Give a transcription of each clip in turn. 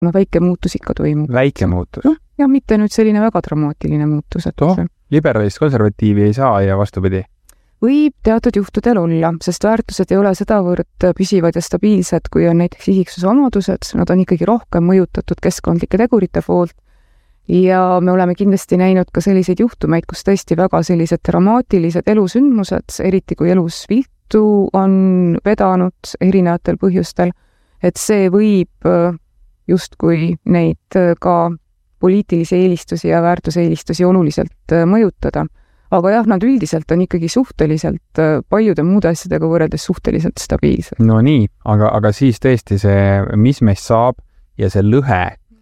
väike muutus ikka toimub. Väike muutus? Ja mitte nüüd selline väga dramaatiline muutus. Liberaalist konservatiivi ei saa ja vastupidi? Võib teatud juhtudel olla, sest väärtused ei ole sedavõrd püsivad ja stabiilsed, kui on näiteks isiksuse omadused, nad on ikkagi rohkem mõjutatud keskkondlike tegurite poolt ja me oleme kindlasti näinud ka selliseid juhtumeid, kus tõesti väga sellised dramaatilised elusündmused, eriti kui elus viltu on vedanud erinevatel põhjustel, et see võib justkui neid ka poliitilisi eelistusi ja väärtuseelistusi oluliselt mõjutada. Aga jah, nad üldiselt on ikkagi suhteliselt paljude muude asjadega võrreldes suhteliselt stabiilsed. No nii, aga siis tõesti see, mis meist saab ja see lõhe,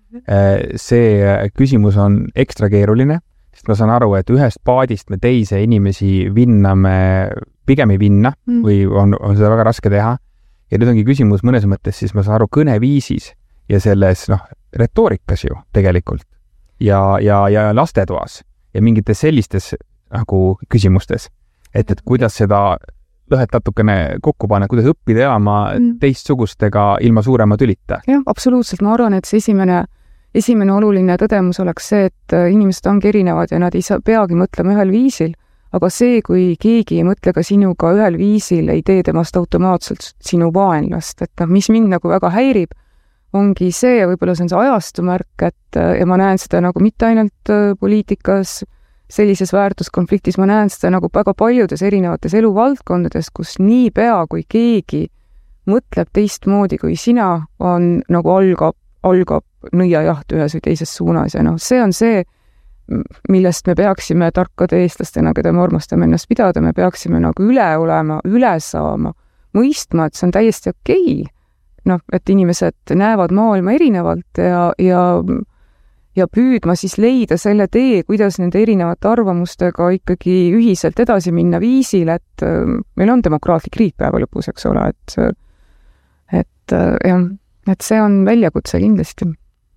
see küsimus on ekstra keeruline, sest ma saan aru, et ühest paadist me teise inimesi vinname, pigem ei vinna või on seda väga raske teha. Ja nüüd ongi küsimus mõnes mõttes, siis ma saan aru kõneviisis ja selles retoorikas ju tegelikult ja lastetoas ja mingites sellistes nagu küsimustes, et kuidas seda lõhet natukene kokku panna, kuidas õppida elama teistsugustega ilma suurema tülita. Jah, absoluutselt. Ma arvan, et see esimene oluline tõdemus oleks see, et inimesed ongi erinevad ja nad ei peagi mõtlema ühel viisil, aga see, kui keegi ei mõtle ka sinuga ühel viisil, ei tee temast automaatselt sinu vaenlast, et mis mind nagu väga häirib, ongi see ja võib-olla see on see ajastumärk, ja ma näen seda nagu mitte ainult poliitikas, sellises väärtuskonfliktis ma näen seda nagu väga paljudes erinevates eluvaldkondades, kus niipea, kui keegi mõtleb teistmoodi kui sina, on nagu algab nõiajaht ühes või teises suunas ja see on see, millest me peaksime tarkade eestlastena, keda me armastame ennast pidada, me peaksime nagu üle olema, üle saama, mõistma, et see on täiesti okei. Et inimesed näevad maailma erinevalt ja püüdma siis leida selle tee, kuidas nende erinevate arvamustega ikkagi ühiselt edasi minna viisil, et meil on demokraatlik riik päeva lõpus, eks ole, et see on väljakutse kindlasti.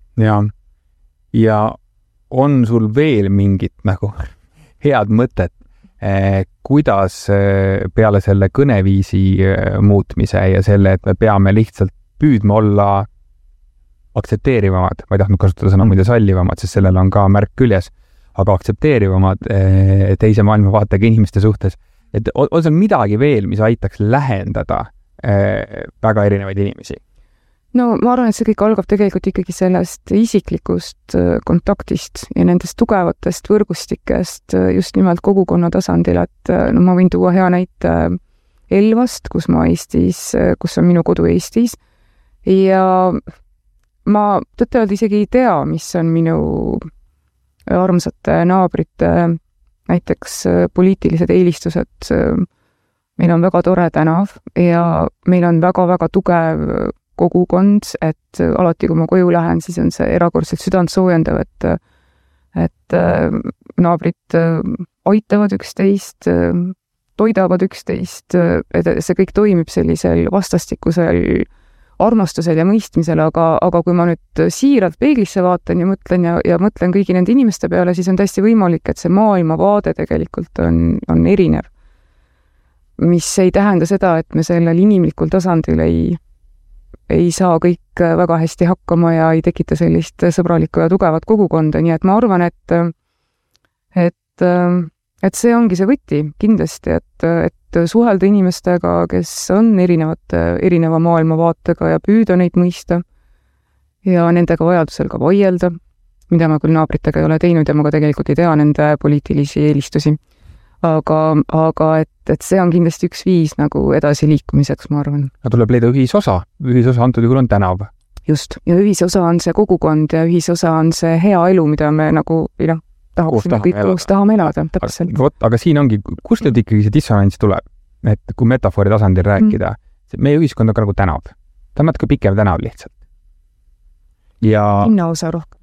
Ja on sul veel mingit nagu head mõtet, kuidas peale selle kõneviisi muutmise ja selle, et me peame lihtsalt püüdma olla aktsepteerivamad, ma ei tahtnud kasutada sõna muide sallivamad, sest sellel on ka märk küljes, aga aktsepteerivamad teise maailmavaatega inimeste suhtes. Et on seal midagi veel, mis aitaks lähendada väga erinevaid inimesi? No ma arvan, et see kõik algab tegelikult ikkagi sellest isiklikust kontaktist ja nendest tugevatest võrgustikest just nimelt kogukonna tasandil, et ma võin tuua hea näite Elvast, kus on minu kodu Eestis ja ma tõtt-öelda isegi ei tea, mis on minu armsate naabrite näiteks poliitilised eelistused. Meil on väga tore tänav ja meil on väga-väga tugev kogukond, et alati, kui ma koju lähen, siis on see erakordselt südantsoojendav, et naabrid aitavad üksteist, toidavad üksteist, et see kõik toimib sellisel vastastikusel armastusel ja mõistmisel, aga kui ma nüüd siiralt peeglisse vaatan ja mõtlen kõigi nende inimeste peale, siis on täiesti võimalik, et see maailmavaade tegelikult on erinev. Mis ei tähenda seda, et me sellel inimlikul tasandil ei saa kõik väga hästi hakkama ja ei tekita sellist sõbralikku ja tugevat kogukonda, nii et ma arvan, et see ongi see võti kindlasti, et suhelda inimestega, kes on erineva maailmavaatega ja püüda neid mõista ja nendega vajadusel ka vaielda, mida ma küll naabritega ei ole teinud ja ma ka tegelikult ei tea nende poliitilisi eelistusi. Aga et see on kindlasti üks viis nagu edasi liikumiseks, ma arvan. Tuleb leida ühisosa. Ühisosa antud juhul on tänav. Just. Ja ühisosa on see kogukond ja ühisosa on see hea elu, mida me nagu tahame elada. Aga siin ongi, kust nüüd ikkagi see dissonants tuleb? Et kui metafoori tasandil rääkida, meie ühiskond on nagu tänav. Ta on natuke pikem tänav lihtsalt. Linnaosa rohkem.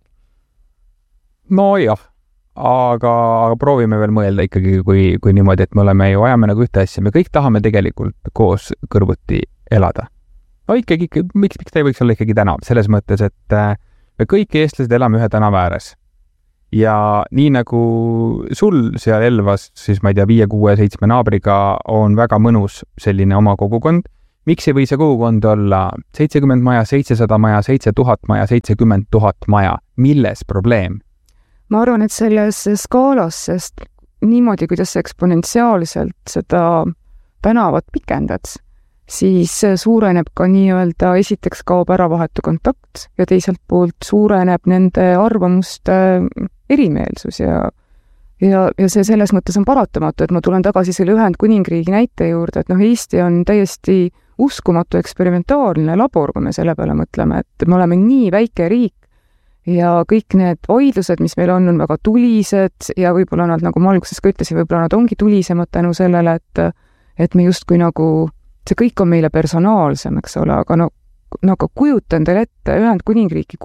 No jah. Aga proovime veel mõelda ikkagi, kui niimoodi, et me ajame nagu ühte asja. Me kõik tahame tegelikult koos kõrvuti elada. No ikkagi, miks ta ei võiks olla ikkagi tänav? Selles mõttes, et me kõik eestlased elame ühe tänava ääres. Ja nii nagu sul seal Elvas, siis ma ei tea, 5, 6, 7 naabriga on väga mõnus selline oma kogukond, miks ei või see kogukond olla 70 maja, 700 maja, 7000 maja, 70 000 maja? Milles probleem? Ma arvan, et selles skaalas, sest niimoodi, kuidas eksponentsiaalselt seda tänavat pikendad, siis suureneb ka nii-öelda, esiteks kaob ära vahetu kontakt ja teiselt poolt suureneb nende arvamuste erimeelsus ja see selles mõttes on paratamatu, et ma tulen tagasi selle Ühendkuningriigi näite juurde, et Eesti on täiesti uskumatu eksperimentaalne labor, kui me selle peale mõtleme, et me oleme nii väike riik ja kõik need vaidlused, mis meil on väga tulised ja võib-olla nad, nagu ma alguses ka ütlesin, võib-olla nad ongi tulisemad tänu sellele, et me justkui nagu, see kõik on meile personaalsem, eks ole, aga nagu kujutan teile ette Ühendkuningriiki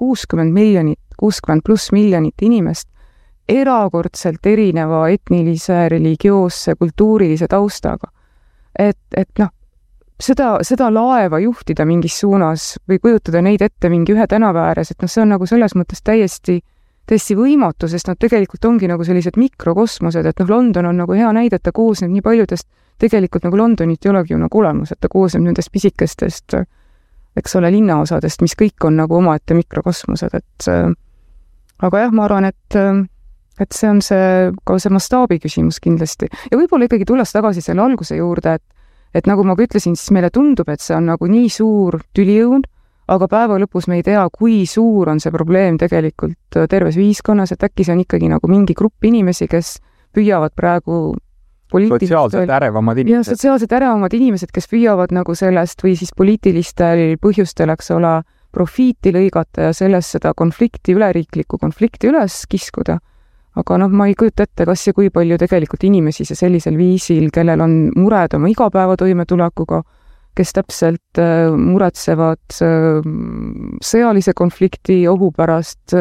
60+ miljonit inimest, erakordselt erineva etnilise, religioosse, kultuurilise taustaga. Et seda laeva juhtida mingis suunas või kujutada neid ette mingi ühe tänava ääres, et see on nagu selles mõttes täiesti võimatu, sest nad tegelikult ongi nagu sellised mikrokosmosed, et London on nagu hea näide, et ta koosneb nii paljudest, tegelikult nagu Londonit ei olegi ju nagu olemas, et ta koosneb nendest pisikestest, eks ole, linnaosadest, mis kõik on nagu omaette mikrokosmosed, aga jah, ma arvan, et see on ka see mastaabi küsimus kindlasti. Ja võib-olla ikkagi tulles tagasi selle alguse juurde, et nagu ma ka ütlesin, siis meile tundub, et see on nagu nii suur tülijõun, aga päeva lõpus me ei tea, kui suur on see probleem tegelikult terves ühiskonnas, et äkki see on ikkagi nagu mingi grupp inimesi, kes püüavad praegu sotsiaalselt ärevamad inimesed. Ja sotsiaalselt ärevamad inimesed, kes püüavad nagu sellest või siis poliitilistel põhjustel, eks ole, profiiti lõigata ja sellest seda üleriiklikku konflikti üles kiskuda. Aga ma ei kujuta ette, kas ja kui palju tegelikult inimesi see sellisel viisil, kellel on mured oma igapäeva toimetulekuga, kes täpselt muretsevad sõjalise konflikti ohu pärast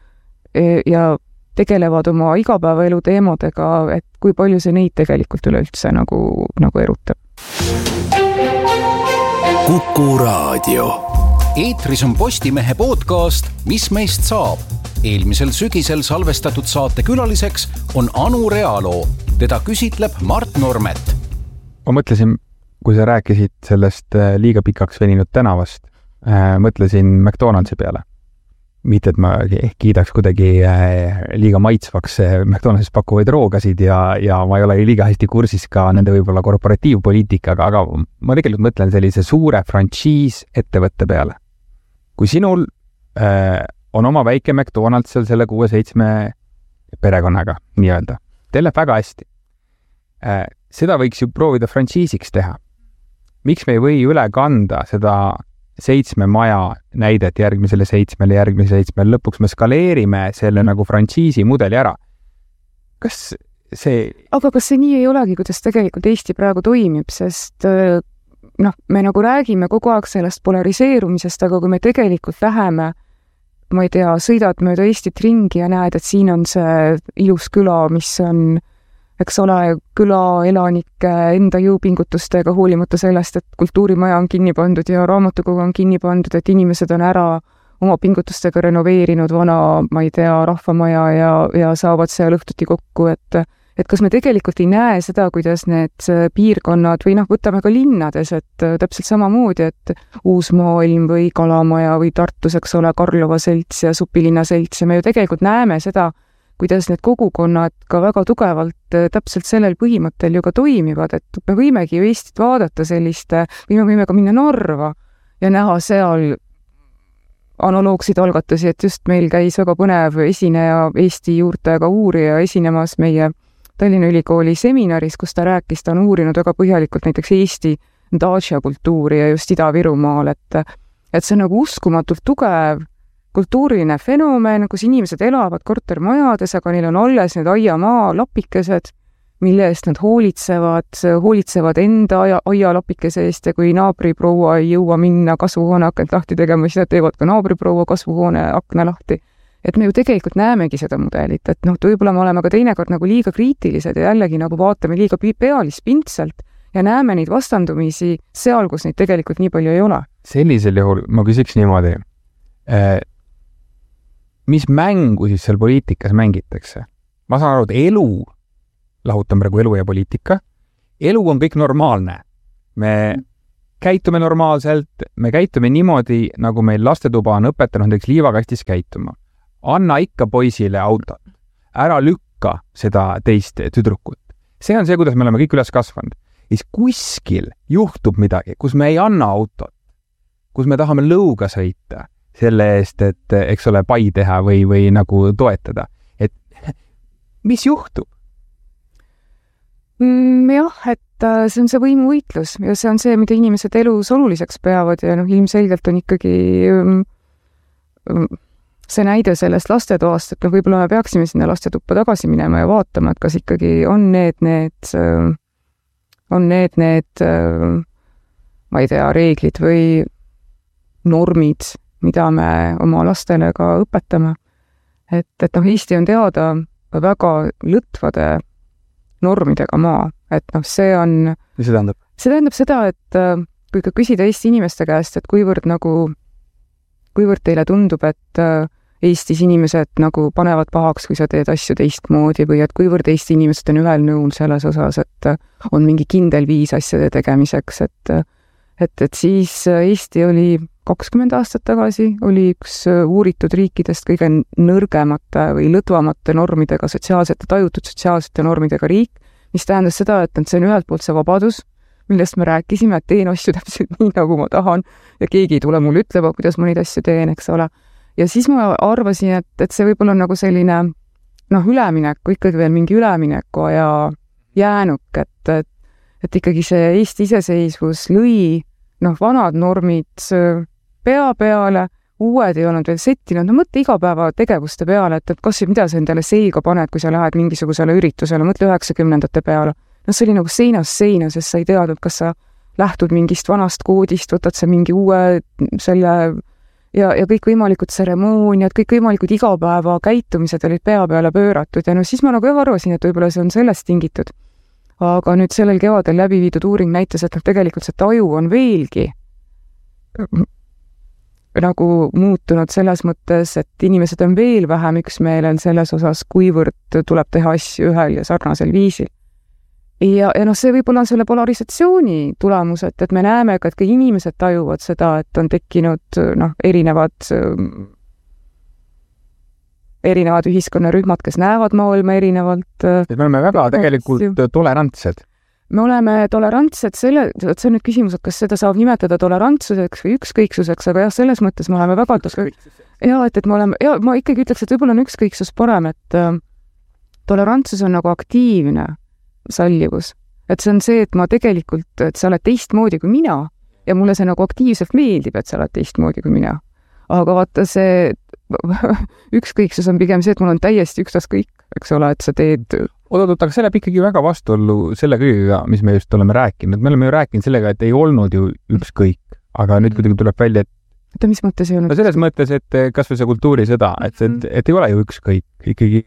ja tegelevad oma igapäevaelu teemadega, et kui palju see neid tegelikult üleüldse nagu erutab. Kuku Raadio. Eetris on Postimehe podcast Mis meist saab? Eelmisel sügisel salvestatud saate külaliseks on Anu Realoo. Teda küsitleb Mart Normet. Ma mõtlesin, kui sa rääkisid sellest liiga pikaks veninud tänavast, mõtlesin McDonaldsi peale. Mitte, et ma kiidaks kuidagi liiga maitsvaks McDonaldsis pakuvaid roogasid ja ma ei ole liiga hästi kursis ka nende võib-olla korporatiivpoliitikaga, aga ma tegelikult mõtlen sellise suure frantsiis-ettevõtte peale. Kui sinul on oma väike McDonald's seal selle 6-7 perekonnaga, nii-öelda. Teil läheb väga hästi. Seda võiks ju proovida frantsiisiks teha. Miks me ei või üle kanda seda 7 maja näidet järgmisele 7, lõpuks me skaleerime selle nagu frantsiisi mudeli ära. Aga kas see nii ei olegi, kuidas tegelikult Eesti praegu toimib, sest me nagu räägime kogu aeg sellest polariseerumisest, aga kui me tegelikult läheme, ma ei tea, sõidad mööda Eestit ringi ja näed, et siin on see ilus küla, mis on, eks ole, küla elanike enda jõupingutustega hoolimata sellest, et kultuurimaja on kinni pandud ja raamatukogu on kinni pandud, et inimesed on ära oma pingutustega renoveerinud vana, ma ei tea, rahvamaja ja saavad seal õhtuti kokku, et kas me tegelikult ei näe seda, kuidas need piirkonnad või võtame ka linnades, et täpselt samamoodi, et Uusmaailm või Kalamaja või Tartus, eks ole, Karlova selts ja Supilinna selts ja me ju tegelikult näeme seda, kuidas need kogukonnad ka väga tugevalt täpselt sellel põhimõttel ju ka toimivad, et me võimegi ju Eestit vaadata selliste, või me võime ka minna Narva ja näha seal analoogseid algatusi, et just meil käis väga põnev esineja, Eesti juurtega uurija esinemas meie Tallinna Ülikooli seminaris, kus ta rääkis, ta on uurinud väga põhjalikult näiteks Eesti daatša kultuuri ja just Ida-Virumaal, et see on nagu uskumatult tugev kultuuriline fenomen, kus inimesed elavad kortermajades, aga neil on alles need aiamaa lapikesed, mille eest nad hoolitsevad enda aialapikese eest ja kui naabriproua ei jõua minna kasvuhoone akent lahti tegema, siis nad teevad ka naabriproua kasvuhoone akna lahti. Et me ju tegelikult näemegi seda mudelit, et võib-olla me oleme ka teinekord nagu liiga kriitilised ja jällegi nagu vaatame liiga pealispindselt ja näeme neid vastandumisi seal, kus neid tegelikult nii palju ei ole. Sellisel juhul ma küsiks niimoodi, mis mängu siis seal poliitikas mängitakse? Ma saan aru, et elu, lahutan praegu elu ja poliitika, elu on kõik normaalne. Me käitume normaalselt, me käitume niimoodi, nagu meil lastetuba on õpetanud näiteks liivakastis käituma. Anna ikka poisile autot, ära lükka seda teist tüdrukut. See on see, kuidas me oleme kõik üles kasvanud. Ja siis kuskil juhtub midagi, kus me ei anna autot, kus me tahame lõuga sõita selle eest, et eks ole pai teha või nagu toetada. Et mis juhtub? Jah, et see on see võimuvõitlus ja see on see, mida inimesed elus oluliseks peavad ja ilmselgelt on ikkagi see näide sellest lastetoast, et võib-olla me peaksime sinna lastetuppa tagasi minema ja vaatama, et kas ikkagi on need ma ei tea, reeglid või normid, mida me oma lastele ka õpetame. Et Eesti on teada väga lõtvade normidega maa, et see on... Mis see tähendab? See tähendab seda, et kui ka küsida Eesti inimeste käest, et kuivõrd teile tundub, et Eestis inimesed nagu panevad pahaks, kui sa teed asju teistmoodi või et kuivõrd Eesti inimesed on ühel nõul selles osas, et on mingi kindel viis asjade tegemiseks, et siis Eesti oli 20 aastat tagasi, oli üks uuritud riikidest kõige nõrgemate või lõdvamate normidega, tajutud sotsiaalsete normidega riik, mis tähendas seda, et see on ühelt poolt see vabadus, millest me rääkisime, et teen asju täpselt nii, nagu ma tahan ja keegi ei tule mulle ütlema, kuidas ma neid asju teen, eks ole. Ja siis ma arvasin, et see võib-olla on nagu selline ülemineku, ikkagi veel mingi ülemineku ja jäänuk, et ikkagi see Eesti iseseisvus lõi vanad normid pea peale, uued ei olnud veel settinud, mõtle igapäeva tegevuste peale, et kas või mida sa endale selga paned, kui sa lähed mingisugusele üritusele, mõtle 90ndate peale. See oli nagu seinast seina, sest sa ei teadnud, kas sa lähtud mingist vanast koodist, võtad sa mingi uue selle ja kõikvõimalikud tseremooniad, kõikvõimalikud igapäeva käitumised olid pea peale pööratud ja siis ma nagu arvasin, et võib-olla see on sellest tingitud. Aga nüüd sellel kevadel läbi viidud uuring näitas, et tegelikult see taju on veelgi nagu muutunud selles mõttes, et inimesed on veel vähem üksmeelel selles osas, kuivõrd tuleb teha asju ühel ja sarnasel viisil. Ja see võib-olla on selle polarisatsiooni tulemus, et me näeme ka, et ka inimesed tajuvad seda, et on tekkinud erinevad ühiskonnarühmad, kes näevad maailma erinevalt. Et me oleme väga tegelikult tolerantsed. Me oleme tolerantsed see on nüüd küsimus, et kas seda saab nimetada tolerantsuseks või ükskõiksuseks, aga jah, selles mõttes me oleme väga ma ikkagi ütleks, et võib-olla on ükskõiksus parem, et tolerantsus on nagu aktiivne sallivus. Et see on see, et ma tegelikult, et sa oled teistmoodi kui mina ja mulle see nagu aktiivselt meeldib, et sa oled teistmoodi kui mina. Aga vaata see ükskõiksus on pigem see, et mul on täiesti ükstaskõik, eks ole, et sa teed... aga see läheb ikkagi väga vastuollu selle kõigega, mis me just oleme rääkinud. Me oleme ju rääkinud sellega, et ei olnud ju ükskõik, aga nüüd kuidagi tuleb välja, et mis mõttes ei olnud? No selles mõttes, et kas või see kultuurisõda, et ei ole ju ükskõik ikkagi.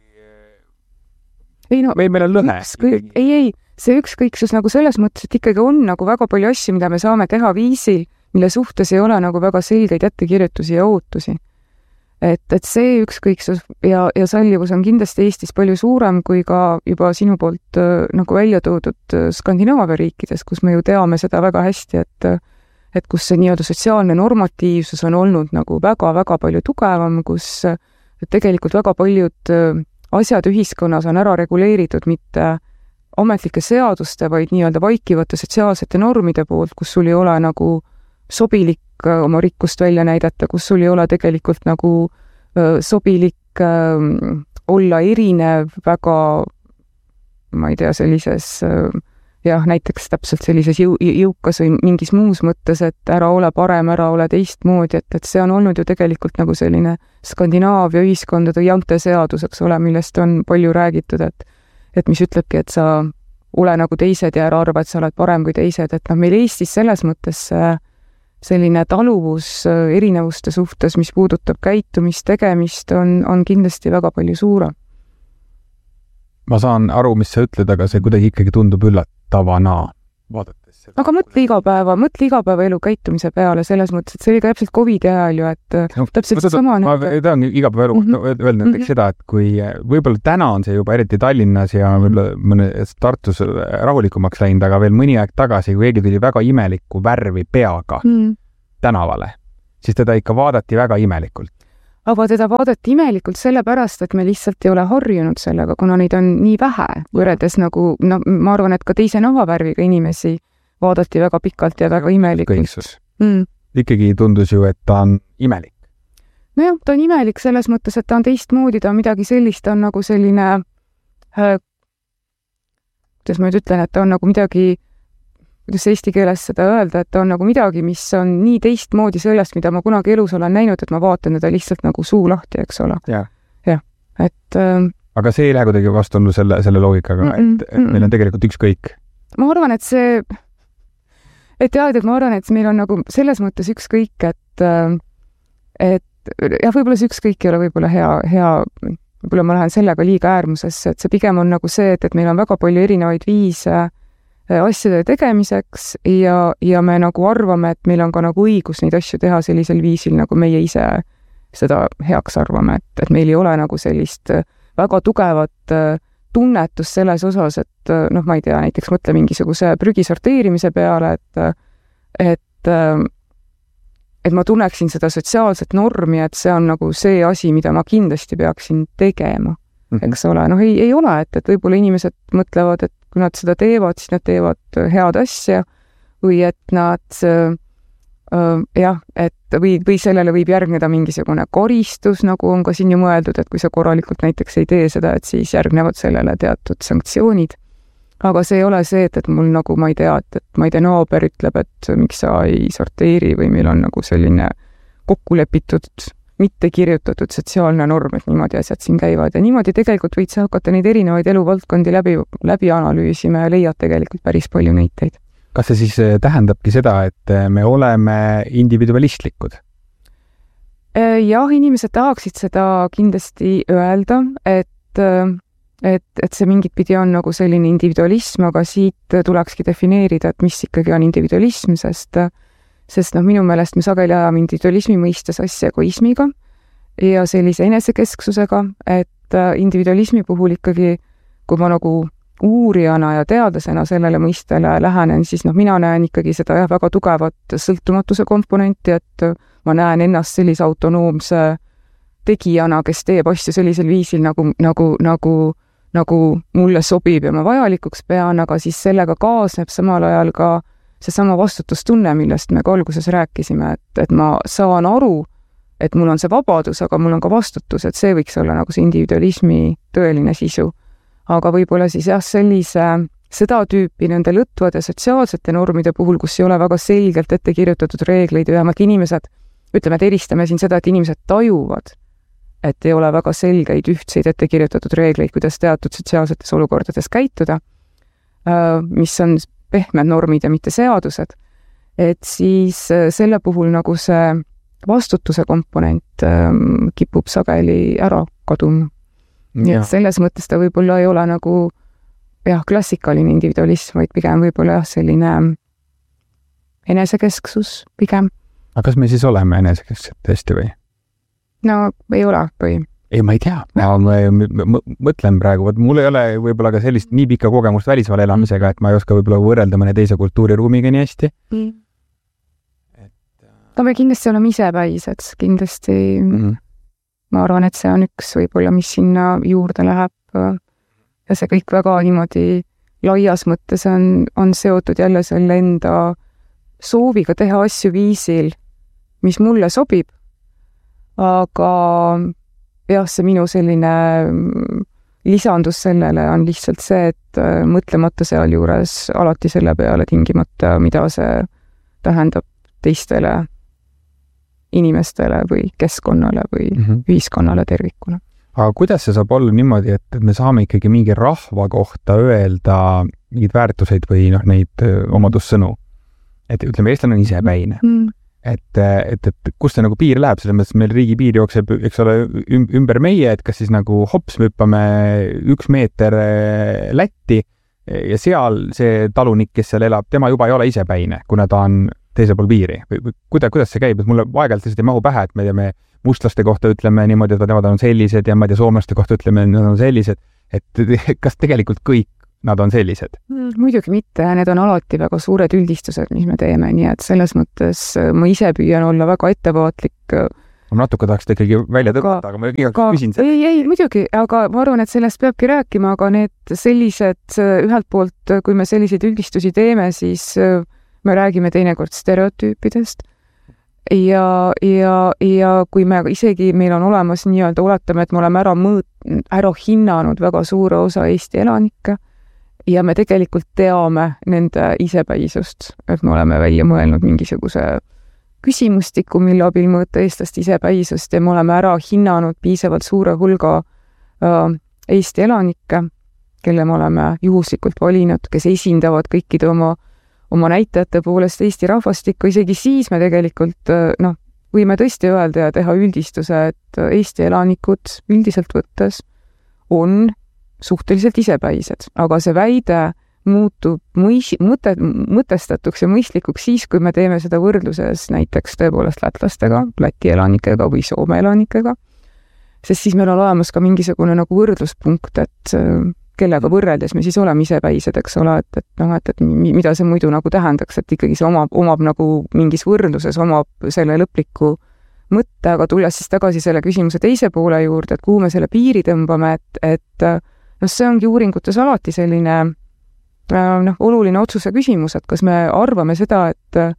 Meil on lõhe. Ei, see ükskõiksus nagu selles mõttes, et ikkagi on nagu väga palju asju, mida me saame teha viisil, mille suhtes ei ole nagu väga selgeid ettekirjutusi ja ootusi. Et see ükskõiksus ja sallivus on kindlasti Eestis palju suurem kui ka juba sinu poolt nagu välja toodud Skandinaavia riikides, kus me ju teame seda väga hästi, et kus see nii-öelda sotsiaalne normatiivsus on olnud nagu väga-väga palju tugevam, kus tegelikult väga paljud asjad ühiskonnas on ära reguleeritud mitte ametlike seaduste, vaid nii-öelda vaikivate sotsiaalsete normide poolt, kus sul ei ole nagu sobilik oma rikkust välja näidata, kus sul ei ole tegelikult nagu sobilik olla erinev väga, ma ei tea, sellises näiteks täpselt sellises jõukas või mingis muus mõttes, et ära ole parem, ära ole teistmoodi, et see on olnud ju tegelikult nagu selline Skandinaavia ühiskondade janteseadus, eks ole, millest on palju räägitud, et mis ütlebki, et sa ole nagu teised ja ära arva, et sa oled parem kui teised, et meil Eestis selles mõttes selline taluvus erinevuste suhtes, mis puudutab käitumist, tegemist, on kindlasti väga palju suurem. Ma saan aru, mis sa ütled, aga see kuidagi ikkagi tundub üllatavana. vaadates seda. aga mõtle igapäevaelu käitumise peale selles mõttes, et see oli ka täpselt COVID-i ajal ju, et täpselt sama. Ma tahan igapäevaelu öelda näiteks seda, et kui võib-olla täna on see juba eriti Tallinnas ja mõne Tartus rahulikumaks läinud, aga veel mõni aeg tagasi, kui keegi tuli väga imelikku värvi peaga tänavale, siis teda ikka vaadati väga imelikult. Aga teda vaadati imelikult sellepärast, et me lihtsalt ei ole harjunud sellega, kuna neid on nii vähe, võrredes nagu, ma arvan, et ka teise nahavärviga inimesi vaadati väga pikalt ja väga imelikult. Ikkagi tundus ju, et ta on imelik. Nojah, ta on imelik selles mõttes, et ta on teistmoodi, ta on midagi sellist, ta on nagu selline, kuidas ma nüüd ütlen, et ta on nagu midagi, kuidas eesti keeles seda öelda, et ta on nagu midagi, mis on nii teistmoodi sellest, mida ma kunagi elus olen näinud, et ma vaatan teda lihtsalt nagu suu lahti, eks ole. Jah. Et... aga see ei lähe kuidagi vastuollu selle loogikaga, et meil on tegelikult ükskõik. Ma arvan, et see... ma arvan, et meil on nagu selles mõttes ükskõik, et võib-olla see ükskõik ei ole võib-olla hea, võib-olla ma lähen sellega liiga äärmusesse, et see pigem on nagu see, et meil on väga palju erinevaid viise asjade tegemiseks ja me nagu arvame, et meil on ka nagu õigus neid asju teha sellisel viisil, nagu meie ise seda heaks arvame, et meil ei ole nagu sellist väga tugevat tunnetust selles osas, et ma ei tea, näiteks mõtle mingisuguse prügi sorteerimise peale, et ma tunneksin seda sotsiaalset normi, et see on nagu see asi, mida ma kindlasti peaksin tegema, eks ole. Ei ole, et võib-olla inimesed mõtlevad, et kui nad seda teevad, siis nad teevad head asja või et nad või sellele võib järgneda mingisugune karistus, nagu on ka siin ju mõeldud, et kui sa korralikult näiteks ei tee seda, et siis järgnevad sellele teatud sanktsioonid. Aga see ei ole see, et mul nagu, ma ei tea, naaber ütleb, et miks sa ei sorteeri või meil on nagu selline kokkulepitud mitte kirjutatud sotsiaalne norm, et niimoodi asjad siin käivad ja niimoodi tegelikult võid sa hakata neid erinevaid eluvaldkondi läbi analüüsima ja leiad tegelikult päris palju näiteid. Kas see siis tähendabki seda, et me oleme individualistlikud? Jah, inimesed tahaksid seda kindlasti öelda, et see mingit pidi on nagu selline individualism, aga siit tulekski defineerida, et mis ikkagi on individualism, sest minu meelest me sageli ajame individualismi mõistes asja egoismiga ja sellise enesekesksusega, et individualismi puhul ikkagi, kui ma nagu uurijana ja teadlasena sellele mõistele lähenen, siis mina näen ikkagi seda väga tugevat sõltumatuse komponenti, et ma näen ennast sellise autonoomse tegijana, kes teeb asju sellisel viisil, nagu mulle sobib ja ma vajalikuks pean, aga siis sellega kaasneb samal ajal ka seesama vastutustunne, millest me ka alguses rääkisime, et ma saan aru, et mul on see vabadus, aga mul on ka vastutus, et see võiks olla nagu see individualismi tõeline sisu. Aga võib-olla siis jah, seda tüüpi nende lõtvade sotsiaalsete normide puhul, kus ei ole väga selgelt ette kirjutatud reegleid, vähemalt inimesed, ütleme, et eristame siin seda, et inimesed tajuvad, et ei ole väga selgeid ühtseid ette kirjutatud reegleid, kuidas teatud sotsiaalsetes olukordades käituda, mis on pehmed normid ja mitte seadused, et siis selle puhul nagu see vastutuse komponent kipub sageli ära kaduma. Nii et selles mõttes ta võib-olla ei ole nagu klassikaline individualism, vaid pigem võib-olla selline enesekesksus pigem. Aga kas me siis oleme enesekesksed tõesti või? No ei ole või? Ei, ma ei tea. Ma mõtlen praegu, mul ei ole võib-olla ka sellist nii pikka kogemust välismaal elamisega, et ma ei oska võib-olla võrrelda mõne teise kultuuriruumiga nii hästi. No me kindlasti oleme isepäised, kindlasti ma arvan, et see on üks võib-olla, mis sinna juurde läheb ja see kõik väga niimoodi laias mõttes on seotud jälle selle enda sooviga teha asju viisil, mis mulle sobib, aga jah, see minu selline lisandus sellele on lihtsalt see, et mõtlemata sealjuures alati selle peale tingimata, mida see tähendab teistele inimestele või keskkonnale või ühiskonnale tervikuna. Aga kuidas see saab olla niimoodi, et me saame ikkagi mingi rahva kohta öelda mingeid väärtuseid või neid omadussõnu? Et ütleme, eestlane on isepäine. Et kus see nagu piir läheb, selles mõttes meil riigi piir jookseb, eks ole, ümber meie, et kas siis nagu hops, me hüppame 1 meeter Lätti ja seal see talunik, kes seal elab, tema juba ei ole isepäine, kuna ta on teisel pool piiri. Kuidas see käib? Et mulle aeg-ajalt lihtsalt ei mahu pähe, et me teeme mustlaste kohta ütleme niimoodi, et nemad on sellised ja ma ei tea, soomlaste kohta ütleme, et nad on sellised. Et kas tegelikult kõik nad on sellised? Muidugi mitte, need on alati väga suured üldistused, mis me teeme, nii et selles mõttes ma ise püüan olla väga ettevaatlik. Ma natuke tahaks ikkagi välja tõmmata, aga ma küsin seda. Ei, muidugi, aga ma arvan, et sellest peabki rääkima, aga need sellised ühelt poolt, kui me selliseid üldistusi teeme, siis me räägime teinekord stereotüüpidest ja kui me isegi, meil on olemas nii-öelda, oletame, et me oleme ära hinnanud väga suure osa Eesti elanikke ja me tegelikult teame nende isepäisust, et me oleme välja mõelnud mingisuguse küsimustiku, mille abil mõõta eestlaste isepäisust ja me oleme ära hinnanud piisavalt suure hulga Eesti elanikke, kelle me oleme juhuslikult valinud, kes esindavad kõikide oma näitajate poolest Eesti rahvastikku, isegi siis me tegelikult võime tõesti öelda ja teha üldistuse, et Eesti elanikud üldiselt võttes on suhteliselt isepäised, aga see väide muutub mõtestatuks ja mõistlikuks siis, kui me teeme seda võrdluses näiteks tõepoolest lätlastega, Läti elanikega või Soome elanikega, sest siis meil on olemas ka mingisugune nagu võrdluspunkt, et kellega võrreldes me siis oleme isepäised, eks ole, et mida see muidu nagu tähendaks, et ikkagi see omab nagu mingis võrdluses omab selle lõpliku mõtte, aga tulles siis tagasi selle küsimuse teise poole juurde, et kuhu me selle piiri tõmbame, et see ongi uuringutes alati selline oluline otsuse küsimus, et kas me arvame seda,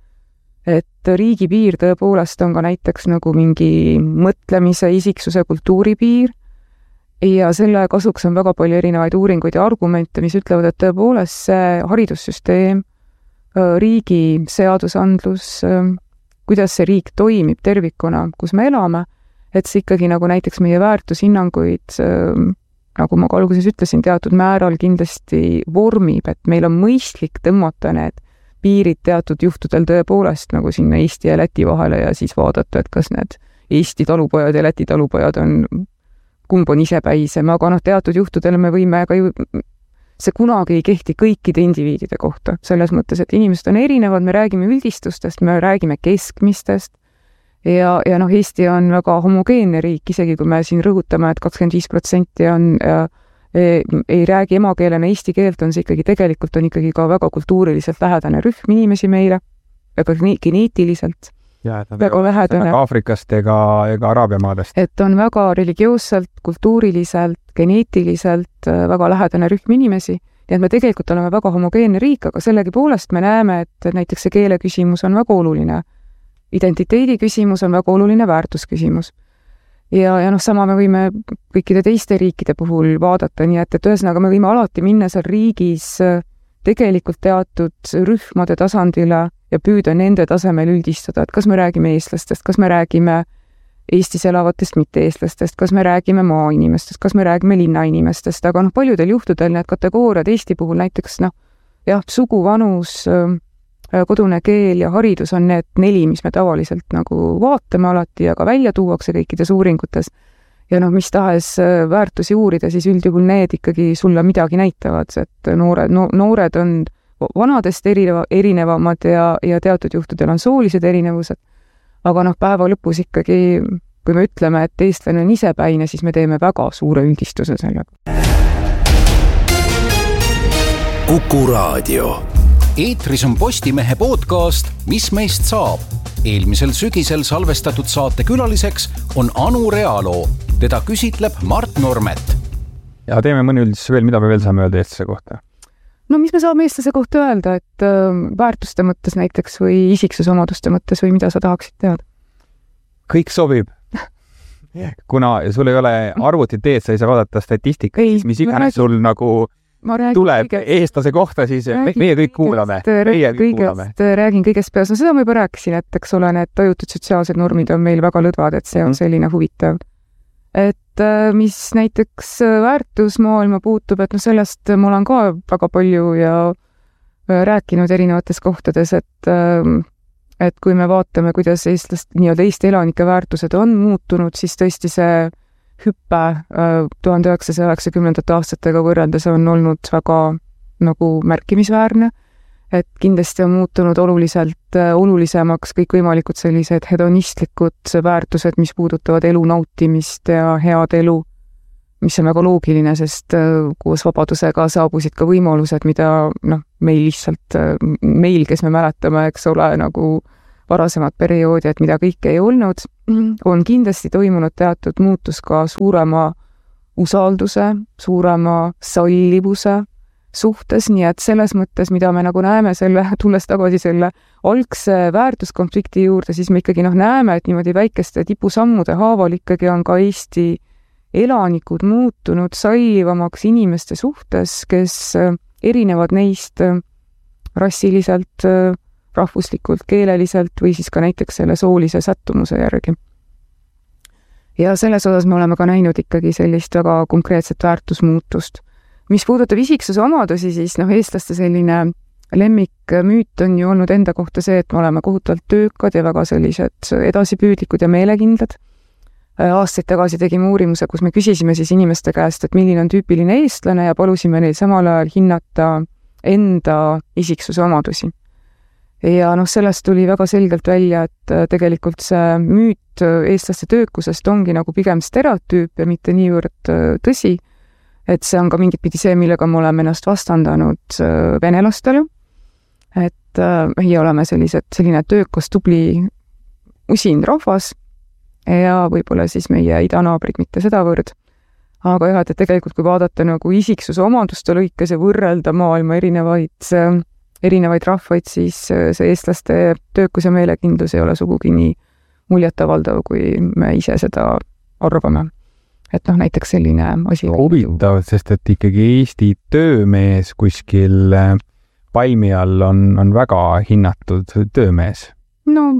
et riigipiir tõepoolest on ka näiteks nagu mingi mõtlemise, isiksuse, kultuuripiir ja selle kasuks on väga palju erinevaid uuringuid ja argumente, mis ütlevad, et tõepoolest see haridussüsteem, riigi seadusandlus, kuidas see riik toimib tervikuna, kus me elame, et see ikkagi nagu näiteks meie väärtushinnanguid nagu ma ka alguses ütlesin, teatud määral kindlasti vormib, et meil on mõistlik tõmmata need piirid teatud juhtudel tõepoolest nagu sinna Eesti ja Läti vahele ja siis vaadata, et kas need Eesti talupojad ja Läti talupojad kumb on isepäisem, aga teatud juhtudel me võime ka ju, see kunagi ei kehti kõikide indiviidide kohta, selles mõttes, et inimesed on erinevad, me räägime üldistustest, me räägime keskmistest, ja Eesti on väga homogeenne riik, isegi kui me siin rõhutame, et 25% ei räägi emakeelena eesti keelt, on see ikkagi tegelikult on ikkagi ka väga kultuuriliselt lähedane rühm inimesi meile, väga geneetiliselt väga lähedane. Aafrikast ega Araabia maadest. Et on väga religioosselt, kultuuriliselt, geneetiliselt väga lähedane rühm inimesi, ja et me tegelikult oleme väga homogeenne riik, aga sellegi poolest me näeme, et näiteks see keele küsimus on väga oluline. Identiteedi küsimus on väga oluline väärtusküsimus. Ja sama me võime kõikide teiste riikide puhul vaadata, nii et ühesõnaga me võime alati minna seal riigis tegelikult teatud rühmade tasandile ja püüda nende tasemel üldistada, et kas me räägime eestlastest, kas me räägime Eestis elavatest mitte-eestlastest, kas me räägime maainimestest, kas me räägime linnainimestest, aga paljudel juhtudel need kategooriad Eesti puhul näiteks sugu, vanus, kodune keel ja haridus on need 4, mis me tavaliselt nagu vaatame alati ja ka välja tuuakse kõikides uuringutes. Ja mis tahes väärtusi uurida, siis üldjuhul need ikkagi sulle midagi näitavad, et noored on vanadest erinevamad ja teatud juhtudel on soolised erinevused. Aga päeva lõpus ikkagi, kui me ütleme, et eestlane on isepäine, siis me teeme väga suure üldistuse sellega. Kuku Raadio. Eetris on Postimehe podcast Mis meist saab? Eelmisel sügisel salvestatud saate külaliseks on Anu Realoo. Teda küsitleb Mart Normet. Ja teeme mõni üldis veel, mida me veel saame öelda eestlase kohta? Mis me saame eestlase kohta öelda, et väärtuste mõttes näiteks või isiksusomaduste mõttes või mida sa tahaksid teada? Kõik sobib. Kuna sul ei ole arvutit ees, sa ei saa vaadata statistika, mis iganes sul nagu tuleb eestlase kohta, siis meie kõik kuulame. Räägin kõigest peas. Seda ma juba rääkisin, et eks ole, need tajutud sotsiaalsed normid on meil väga lõdvad, et see on selline huvitav. Et mis näiteks väärtusmaailma puutub, et sellest ma olen ka väga palju ja rääkinud erinevates kohtades, et kui me vaatame, kuidas Eesti elanike väärtused on muutunud, siis tõesti see hüppe 1990. aastatega võrreldes on olnud väga nagu märkimisväärne, et kindlasti on muutunud olulisemaks kõikvõimalikud sellised hedonistlikud väärtused, mis puudutavad elu nautimist ja head elu, mis on väga loogiline, sest koos vabadusega saabusid ka võimalused, mida meil, kes me mäletame, eks ole, nagu varasemad perioodi, et mida kõike ei olnud, on kindlasti toimunud teatud muutus ka suurema usalduse, suurema sallivuse suhtes, nii et selles mõttes, mida me nagu näeme tulles tagasi selle algse väärtuskonflikti juurde, siis me ikkagi näeme, et niimoodi väikeste tipusammude haaval ikkagi on ka Eesti elanikud muutunud sallivamaks inimeste suhtes, kes erinevad neist rassiliselt, rahvuslikult, keeleliselt või siis ka näiteks selle soolise sättumuse järgi. Ja selles osas me oleme ka näinud ikkagi sellist väga konkreetset väärtusmuutust. Mis puudutab isiksuse omadusi, siis eestlaste selline lemmikmüüt on ju olnud enda kohta see, et me oleme kohutavalt töökad ja väga sellised edasipüüdlikud ja meelekindlad. Aastaid tagasi tegime uurimuse, kus me küsisime siis inimeste käest, et milline on tüüpiline eestlane ja palusime neil samal ajal hinnata enda isiksuse omadusi. Ja sellest tuli väga selgelt välja, et tegelikult see müüt eestlaste töökusest ongi nagu pigem stereotüüp ja mitte niivõrd tõsi, et see on ka mingit pidi see, millega me oleme ennast vastandanud venelastele, et meie oleme selline töökas, tubli, usin rahvas ja võib-olla siis meie idanaabrid mitte sedavõrd. Aga jah, et tegelikult kui vaadata nagu isiksuse omaduste lõikes ja võrrelda maailma erinevaid rahvaid, siis see eestlaste töökus ja meelekindlus ei ole sugugi nii muljetavaldav, kui me ise seda arvame. Et näiteks selline asi. Huvitav, sest et ikkagi Eesti töömees kuskil palmi all on väga hinnatud töömees. No,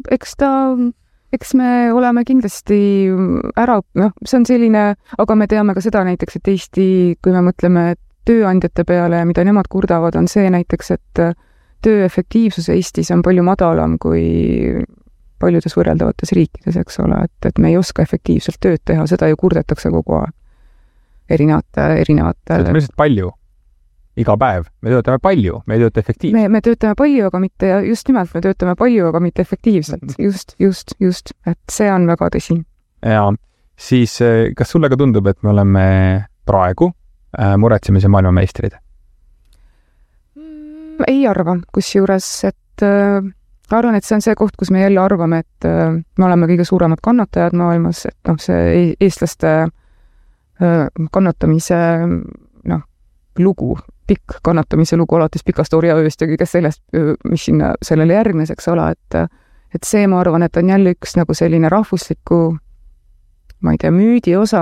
eks me oleme kindlasti see on selline, aga me teame ka seda näiteks, et Eesti, kui me mõtleme tööandjate peale ja mida nemad kurdavad, on see näiteks, et töö efektiivsus Eestis on palju madalam kui paljudes võrreldavates riikides, eks ole, et me ei oska efektiivselt tööd teha, seda ju kurdetakse kogu aeg erinevate. See on lihtsalt palju, iga päev. Me töötame palju, me ei tööta efektiivselt. Me töötame palju, aga mitte, just nimelt, me töötame palju, aga mitte efektiivselt. Just, et see on väga tõsi. Ja siis, kas sulle ka tundub, et me oleme praegu muretsemise maailmameistrid? Ei arva, kusjuures, et arvan, et see on see koht, kus me jälle arvame, et me oleme kõige suuremad kannatajad maailmas, et see eestlaste kannatamise lugu, pikk kannatamise lugu alates pikast orjaööst ja kõigest sellest, mis sinna sellele järgnes, eks ole, et see, ma arvan, et on jälle üks nagu selline rahvusliku, ma ei tea, müüdi osa,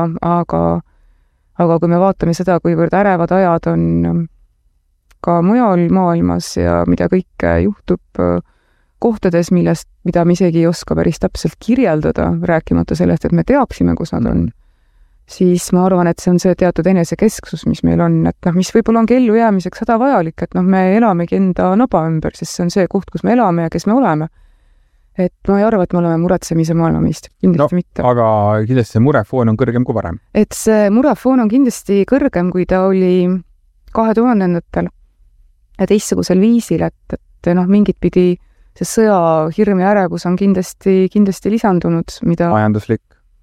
aga kui me vaatame seda, kuivõrd ärevad ajad on ka mujal maailmas ja mida kõike juhtub kohtades, mida me isegi ei oska päris täpselt kirjeldada, rääkimata sellest, et me teaksime, kus nad on, siis ma arvan, et see on see teatud enesekesksus, mis meil on, et mis võib-olla ongi ellujäämiseks hädavajalik, et me elamegi enda naba ümber, sest see on see koht, kus me elame ja kes me oleme. Et ma ei arva, et me oleme muretsemise maailmameistrid, kindlasti mitte. Aga kindlasti see murefoon on kõrgem kui varem. Et see murefoon on kindlasti kõrgem, kui ta oli 2000-ndatel ja teistsugusel viisil, et mingit pidi see sõja hirm ja ärevus on kindlasti lisandunud, mida... Majanduslik?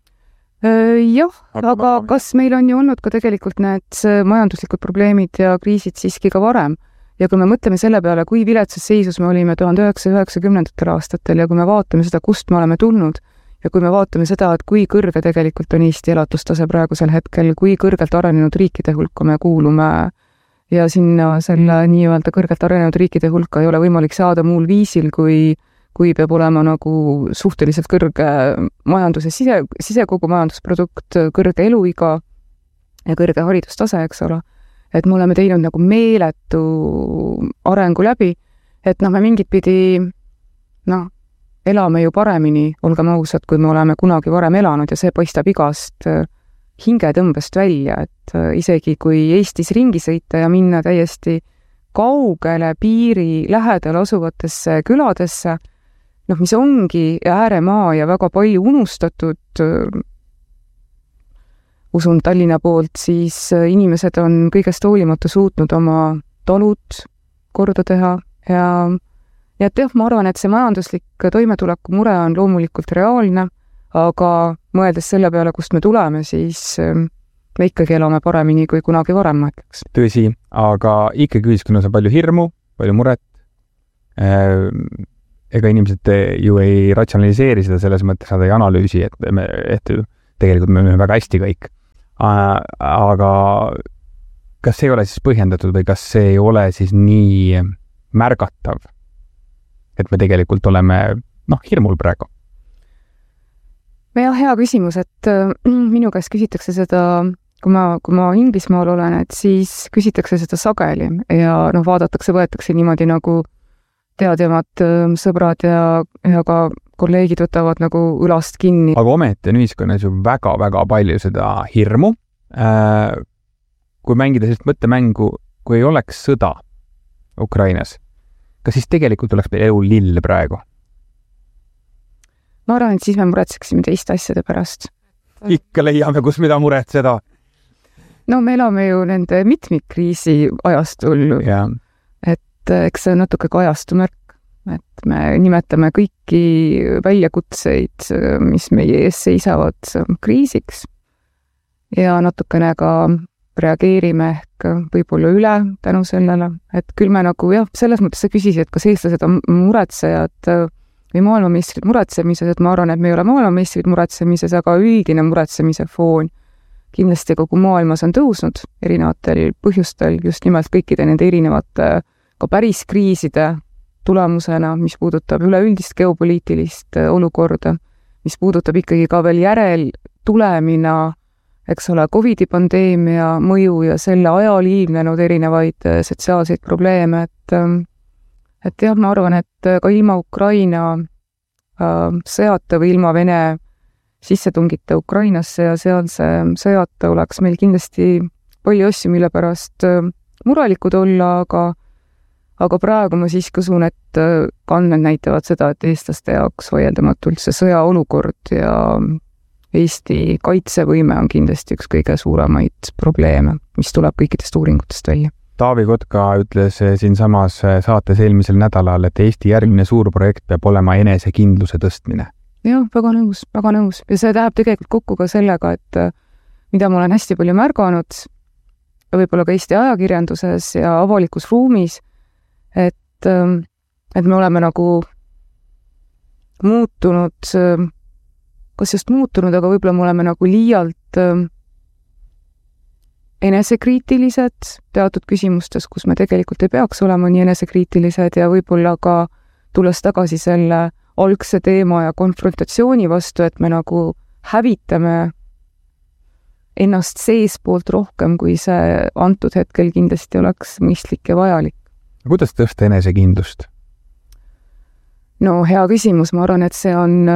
Jah, aga kas meil on ju olnud ka tegelikult need majanduslikud probleemid ja kriisid siiski ka varem? Ja kui me mõtleme selle peale, kui viletsas seisus me olime 1990. aastatel ja kui me vaatame seda, kust me oleme tulnud ja kui me vaatame seda, et kui kõrge tegelikult on Eesti elatustase praegusel hetkel, kui kõrgelt arenenud riikide hulka me kuulume ja sinna selle nii-öelda kõrgelt arenenud riikide hulka ei ole võimalik saada muul viisil, kui peab olema nagu suhteliselt kõrge majanduse sisekogu majandusprodukt, kõrge eluiga ja kõrge haridustase, eks ole. Et me oleme teinud nagu meeletu arengu läbi, et me mingit pidi elame ju paremini, olgem ausad, kui me oleme kunagi varem elanud ja see paistab igast hingetõmbest välja, et isegi kui Eestis ringi sõita ja minna täiesti kaugele piiri lähedal asuvatesse küladesse, mis ongi ääremaa ja väga palju unustatud, usun Tallinna poolt, siis inimesed on kõigest hoolimata suutnud oma talud korda teha ja et jah, ma arvan, et see majanduslik toimetuleku mure on loomulikult reaalne, aga mõeldes selle peale, kust me tuleme, siis me ikkagi elame paremini kui kunagi varem, ma ütleks. Tõsi, aga ikkagi ühiskonnas on palju hirmu, palju muret. Ega inimesed ju ei ratsionaliseeri seda selles mõttes, nad ei analüüsi, et tegelikult me oleme väga hästi kõik. Aga kas see ei ole siis põhjendatud või kas see ei ole siis nii märgatav, et me tegelikult oleme hirmul praegu? Hea küsimus, et minu käest küsitakse seda, kui ma Inglismaal olen, et siis küsitakse seda sageli ja vaadatakse, võetakse niimoodi nagu teadjamad sõbrad ja ka kolleegid võtavad nagu õlast kinni. Aga ometi on ühiskonnas ju väga-väga palju seda hirmu. Kui mängida sellist mõttemängu, kui ei oleks sõda Ukrainas, kas siis tegelikult oleks meil elu lill praegu? Ma arvan, et siis me muretseksime teiste asjade pärast. Ikka leiame, kus mida muretseda. No me elame ju nende mitmikkriisi ajastul. Ja. Et eks see on natuke ka ajastumärk, et me nimetame kõiki väljakutseid, mis meie ees seisavad kriisiks ja natukene ka reageerime ehk võib-olla üle tänu sellele, et küll me nagu selles mõttes sa küsisid, et kas eestlased on muretsejad või maailmameistrid muretsemises, et ma arvan, et me ei ole maailmameistrid muretsemises, aga üldine muretsemise foon kindlasti kogu maailmas on tõusnud erinevatel põhjustel, just nimelt kõikide nende erinevate ka päris kriiside tulemusena, mis puudutab üleüldist geopoliitilist olukorda, mis puudutab ikkagi ka veel järeltulemina, eks ole, COVID-i pandeemia mõju ja selle ajal ilmnenud erinevaid sotsiaalseid probleeme, et jah, ma arvan, et ka ilma Ukraina sõjata või ilma Vene sissetungita Ukrainasse ja sealse sõjata oleks meil kindlasti palju asju, mille pärast murelikud olla, aga praegu ma siiski usun, et andmed näitavad seda, et eestlaste jaoks vaieldamatult see sõjaolukord ja Eesti kaitsevõime on kindlasti üks kõige suuremaid probleeme, mis tuleb kõikidest uuringutest välja. Taavi Kotka ütles siinsamas saates eelmisel nädalal, et Eesti järgmine suur projekt peab olema enesekindluse tõstmine. Jah, väga nõus. Ja see läheb tegelikult kokku ka sellega, et mida ma olen hästi palju märganud, võib-olla ka Eesti ajakirjanduses ja avalikus ruumis, et me oleme nagu muutunud, kas just muutunud, aga võib-olla me oleme nagu liialt enesekriitilised teatud küsimustes, kus me tegelikult ei peaks olema nii enesekriitilised ja võib-olla ka tulles tagasi selle algse teema ja konfrontatsiooni vastu, et me nagu hävitame ennast seespoolt rohkem, kui see antud hetkel kindlasti oleks mõistlik ja vajalik. Kuidas tõsta enesekindlust? No hea küsimus, ma arvan, et see on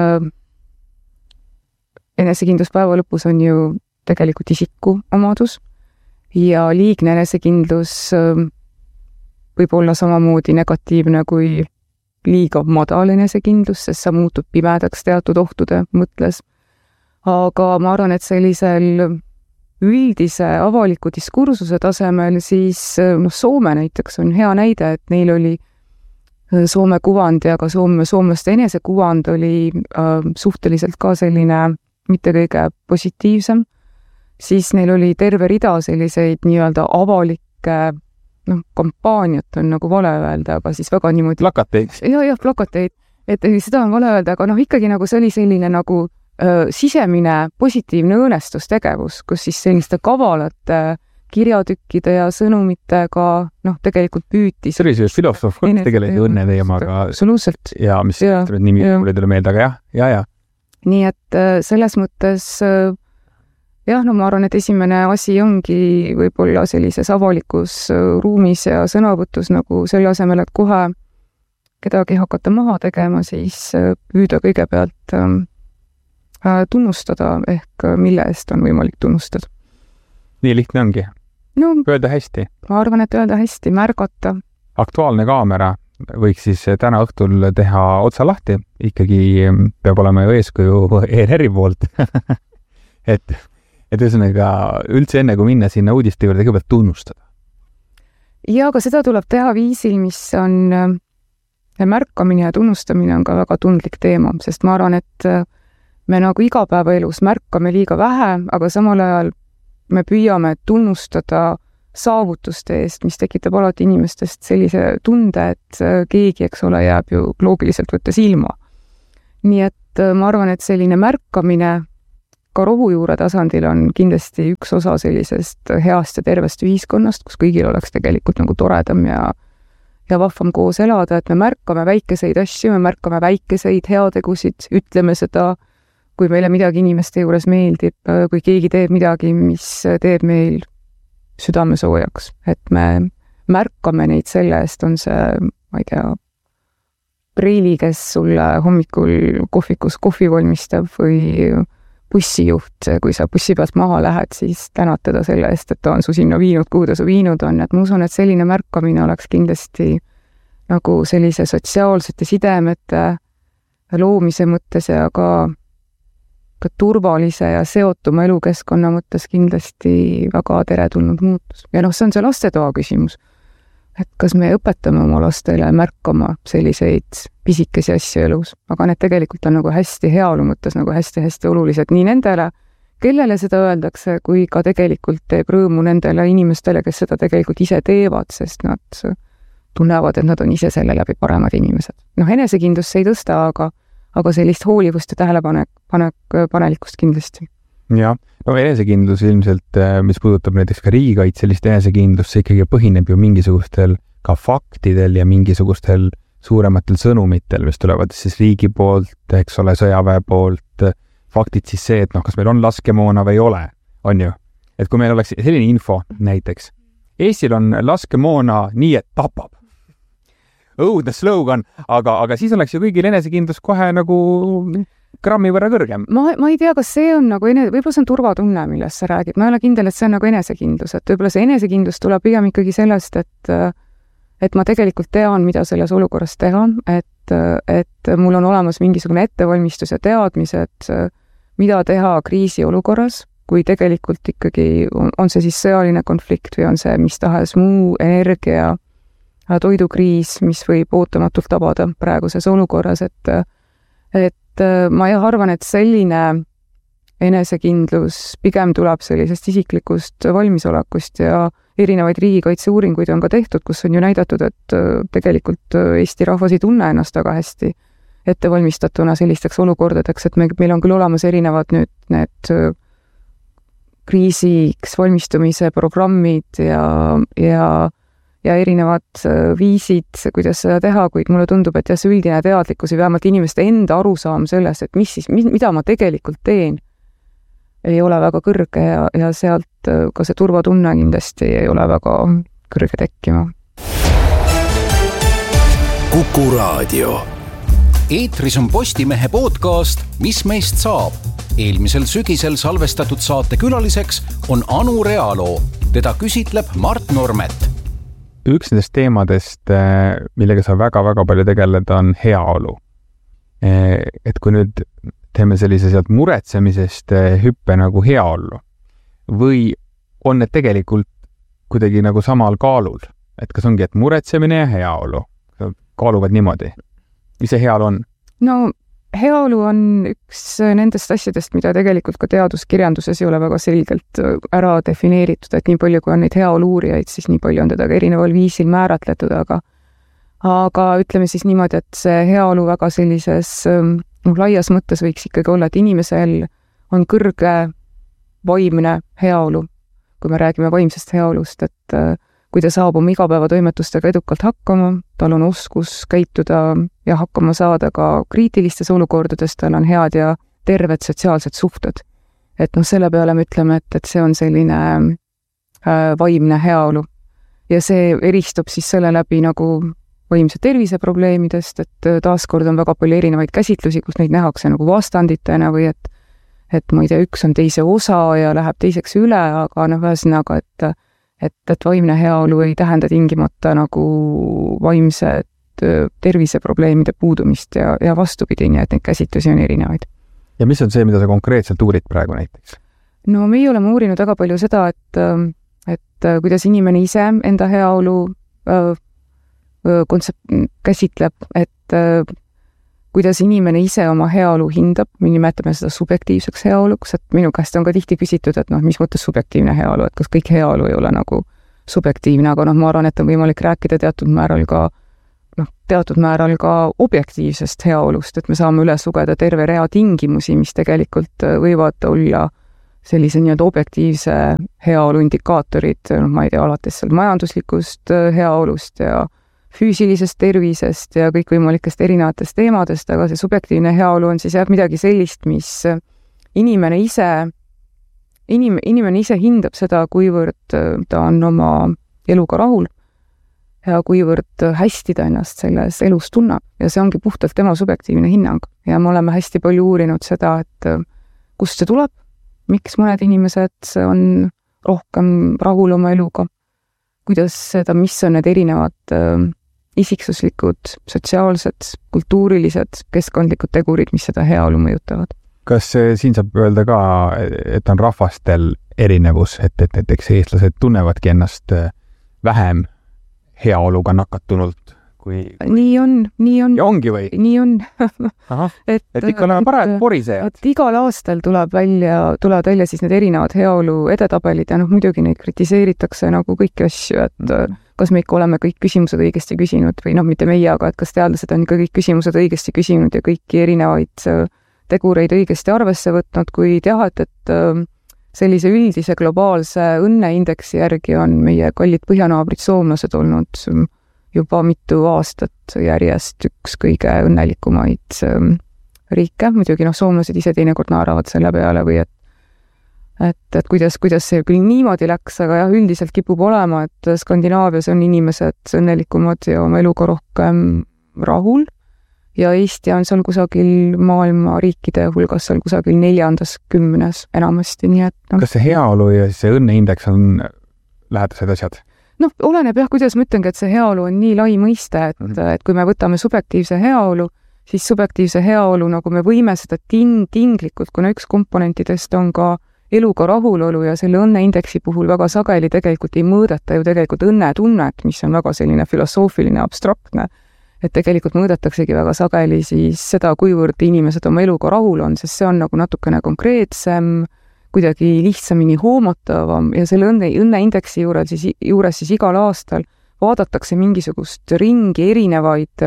enesekindlus päeva lõpus on ju tegelikult isiku omadus ja liigne enesekindlus võib olla samamoodi negatiivne kui liiga madal enesekindlus, sest sa muutud pimedaks teatud ohtude mõtles. Aga ma arvan, et sellisel üldise avaliku diskursuse tasemel siis Soome näiteks on hea näide, et neil oli Soome kuvand ja ka soomlaste enesekuvand oli suhteliselt ka selline mitte kõige positiivsem. Siis neil oli terve rida selliseid nii-öelda avalikke kampaaniat on nagu vale öelda, aga siis väga niimoodi... Plakateid. Jah, plakateid. Et seda on vale öelda, aga ikkagi nagu see oli selline nagu sisemine positiivne õõnestustegevus, kus siis selliste kavalate kirjatükkide ja sõnumitega tegelikult püüti... See oli see filosoof, tegelikult õnne teemaga. Absoluutselt. Ja mis nimi ei tule meelde, aga jah. Nii et selles mõttes... Jah, ma arvan, et esimene asi ongi võib-olla sellises avalikus ruumis ja sõnavõtus nagu selle asemel, et kohe kedagi hakata maha tegema, siis püüda kõigepealt tunnustada ehk mille eest on võimalik tunnustada. Nii lihtne ongi? Öelda hästi? Ma arvan, et öelda hästi, märgata. Aktuaalne kaamera võiks siis täna õhtul teha otsa lahti, ikkagi peab olema ju eeskuju ERR-i poolt. et ühesõnaga üldse enne, kui minna sinna uudiste juurde, kõigepealt tunnustada. Ja aga seda tuleb teha viisil, mis on märkamine ja tunnustamine on ka väga tundlik teema, sest ma arvan, et me nagu igapäevaelus märkame liiga vähe, aga samal ajal me püüame tunnustada saavutuste eest, mis tekitab alati inimestest sellise tunde, et keegi, eks ole, jääb ju loogiliselt võttes ilma. Nii et ma arvan, et selline märkamine ka rohujuure tasandil on kindlasti üks osa sellisest heast ja tervest ühiskonnast, kus kõigil oleks tegelikult nagu toredam ja vahvam koos elada, et me märkame väikeseid asju, me märkame väikeseid heategusid, ütleme seda, kui meile midagi inimeste juures meeldib, kui keegi teeb midagi, mis teeb meil südame soojaks, et me märkame neid selle eest, on see, ma ei tea, Preili, kes sulle hommikul kohvikus kohvi valmistab või bussijuht, kui sa bussi pealt maha lähed, siis tänad teda selle eest, et ta on su sinna viinud, kuhu ta su viinud on, et ma usun, et selline märkamine oleks kindlasti nagu sellise sotsiaalsete sidemete loomise mõttes ja ka turvalise ja seotuma elukeskkonna mõttes kindlasti väga teretulnud muutus. Ja see on see lastetoa küsimus, et kas me õpetame oma lastele märkama selliseid pisikesi asju elus, aga need tegelikult on nagu hästi heaolu mõttes nagu hästi-hästi olulised nii nendele, kellele seda öeldakse, kui ka tegelikult teeb rõõmu nendele inimestele, kes seda tegelikult ise teevad, sest nad tunnevad, et nad on ise selle läbi paremad inimesed. Enesekindlust see ei tõsta, aga sellist hoolivust ja tähelepanelikkust kindlasti. Jah, enesekindlus ilmselt, mis puudutab näiteks ka riigikaitselist enesekindlust, see ikkagi põhineb ju mingisugustel ka faktidel ja mingisugustel suurematel sõnumitel, mis tulevad siis riigi poolt, eks ole, sõjaväe poolt, faktid siis see, et kas meil on laskemoona või ei ole, on ju. Et kui meil oleks selline info näiteks, Eestil on laskemoona nii, et tapab. Õudne slogan, aga siis oleks ju kõigil enesekindlus kohe nagu grammi võrra kõrgem. Ma ei tea, kas see on nagu võib-olla see on turvatunne, millest sa räägid. Ma ei ole kindel, et see on nagu enesekindlus, et võib-olla see enesekindlus tuleb pigem ikkagi sellest, et ma tegelikult tean, mida selles olukorras teha, et mul on olemas mingisugune ettevalmistus ja teadmised, mida teha kriisiolukorras, kui tegelikult ikkagi on see siis sõjaline konflikt või on see mis tahes muu energia, toidukriis, mis võib ootamatult tabada praeguses olukorras, et ma arvan, et selline enesekindlus pigem tuleb sellisest isiklikust valmisolekust ja erinevaid riigikaitseuuringuid on ka tehtud, kus on ju näidatud, et tegelikult Eesti rahvas ei tunne ennast väga hästi ettevalmistatuna sellisteks olukordadeks, et meil on küll olemas erinevad nüüd need kriisiks valmistumise programmid ja erinevad viisid, kuidas seda teha, kuid mulle tundub, et see üldine teadlikkus ja vähemalt inimeste enda arusaam sellest, et mida ma tegelikult teen, ei ole väga kõrge ja sealt ka see turvatunne kindlasti ei ole väga kõrge tekkima. Kuku Raadio. Eetris on Postimehe podcast Mis meist saab? Eelmisel sügisel salvestatud saate külaliseks on Anu Realoo. Teda küsitleb Mart Normet. Üks nendest teemadest, millega sa väga-väga palju tegeled, on heaolu. Et kui nüüd teeme sellise sealt muretsemisest hüppe nagu heaolu või on need tegelikult kuidagi nagu samal kaalul, et kas ongi, et muretsemine ja heaolu kaaluvad niimoodi? Mis see heaolu on? Heaolu on üks nendest asjadest, mida tegelikult ka teaduskirjanduses ei ole väga selgelt ära defineeritud, et nii palju, kui on neid heaolu-uurijaid, siis nii palju on teda ka erineval viisil määratletud, aga ütleme siis niimoodi, et see heaolu väga sellises laias mõttes võiks ikkagi olla, et inimesel on kõrge vaimne heaolu, kui me räägime vaimsest heaolust, et kui ta saab oma igapäevatoimetustega edukalt hakkama, tal on oskus käituda ja hakkama saada ka kriitilistes olukordades, tal on head ja terved sotsiaalsed suhted. Et selle peale me ütleme, et see on selline vaimne heaolu. Ja see eristub siis selle läbi nagu vaimse tervise probleemidest, et taaskord on väga palju erinevaid käsitlusi, kus neid nähakse nagu vastanditena või et ma ei tea, üks on teise osa ja läheb teiseks üle, aga ühesõnaga, et vaimne heaolu ei tähenda tingimata nagu vaimse terviseprobleemide puudumist ja vastupidi, nii et neid käsitlusi on erinevaid. Ja mis on see, mida sa konkreetselt uurid praegu näiteks? Meie oleme uurinud väga palju seda, et kuidas inimene ise enda heaolu käsitleb, et kuidas inimene ise oma heaolu hindab, me nimetame seda subjektiivseks heaoluks, et minu käest on ka tihti küsitud, et mis mõttes subjektiivne heaolu, et kas kõik heaolu ei ole nagu subjektiivne, aga ma arvan, et on võimalik rääkida teatud määral ka objektiivsest heaolust, et me saame üles lugeda terve rea tingimusi, mis tegelikult võivad olla sellise nii-öelda objektiivse heaolu indikaatorid, ma ei tea, alates seal majanduslikust heaolust ja füüsilisest tervisest ja kõikvõimalikest erinevatest teemadest, aga see subjektiivne heaolu on siis midagi sellist, mis inimene ise hindab seda, kuivõrd ta on oma eluga rahul ja kuivõrd hästi ta ennast selles elus tunneb ja see ongi puhtalt tema subjektiivne hinnang ja me oleme hästi palju uurinud seda, et kust see tuleb, miks mõned inimesed on rohkem rahul oma eluga, kuidas seda, mis on need erinevad isiksuslikud, sotsiaalsed, kultuurilised, keskkondlikud tegurid, mis seda heaolu mõjutavad. Kas siin saab öelda ka, et on rahvastel erinevus, et näiteks eestlased tunnevadki ennast vähem heaoluga nakatunult kui... Nii on. Ja ongi või? Nii on. et ikka oleme parajad porisejad. Et igal aastal tulevad välja siis need erinevad heaolu edetabelid ja muidugi neid kritiseeritakse nagu kõiki asju, et kas me ikka oleme kõik küsimused õigesti küsinud või mitte meie, aga et kas teadlased on ikka kõik küsimused õigesti küsinud ja kõiki erinevaid tegureid õigesti arvesse võtnud, kuid jah, et sellise üldise globaalse õnneindeksi järgi on meie kallid põhjanaabrid soomlased olnud juba mitu aastat järjest üks kõige õnnelikumaid riike. Muidugi soomlased ise teinekord naaravad selle peale või et kuidas see küll niimoodi läks, aga jah, üldiselt kipub olema, et Skandinaavias on inimesed õnnelikumad ja oma eluga rohkem rahul ja Eesti on seal kusagil maailma riikide hulgas seal kusagil 4.–10. enamasti, nii et Kas see heaolu ja see õnneindeks on lähedased asjad? Oleneb jah, kuidas ma ütlengi, et see heaolu on nii lai mõiste, et kui me võtame subjektiivse heaolu, siis subjektiivse heaolu, nagu me võime seda tinglikult, kuna üks komponentidest on ka eluga rahulolu ja selle õnneindeksi puhul väga sageli tegelikult ei mõõdeta ju tegelikult õnnetunnet, mis on väga selline filosoofiline, abstraktne, et tegelikult mõõdetaksegi väga sageli siis seda, kuivõrd inimesed oma eluga rahul on, sest see on nagu natukene konkreetsem, kuidagi lihtsamini hoomatavam ja selle õnneindeksi juures siis igal aastal vaadatakse mingisugust ringi erinevaid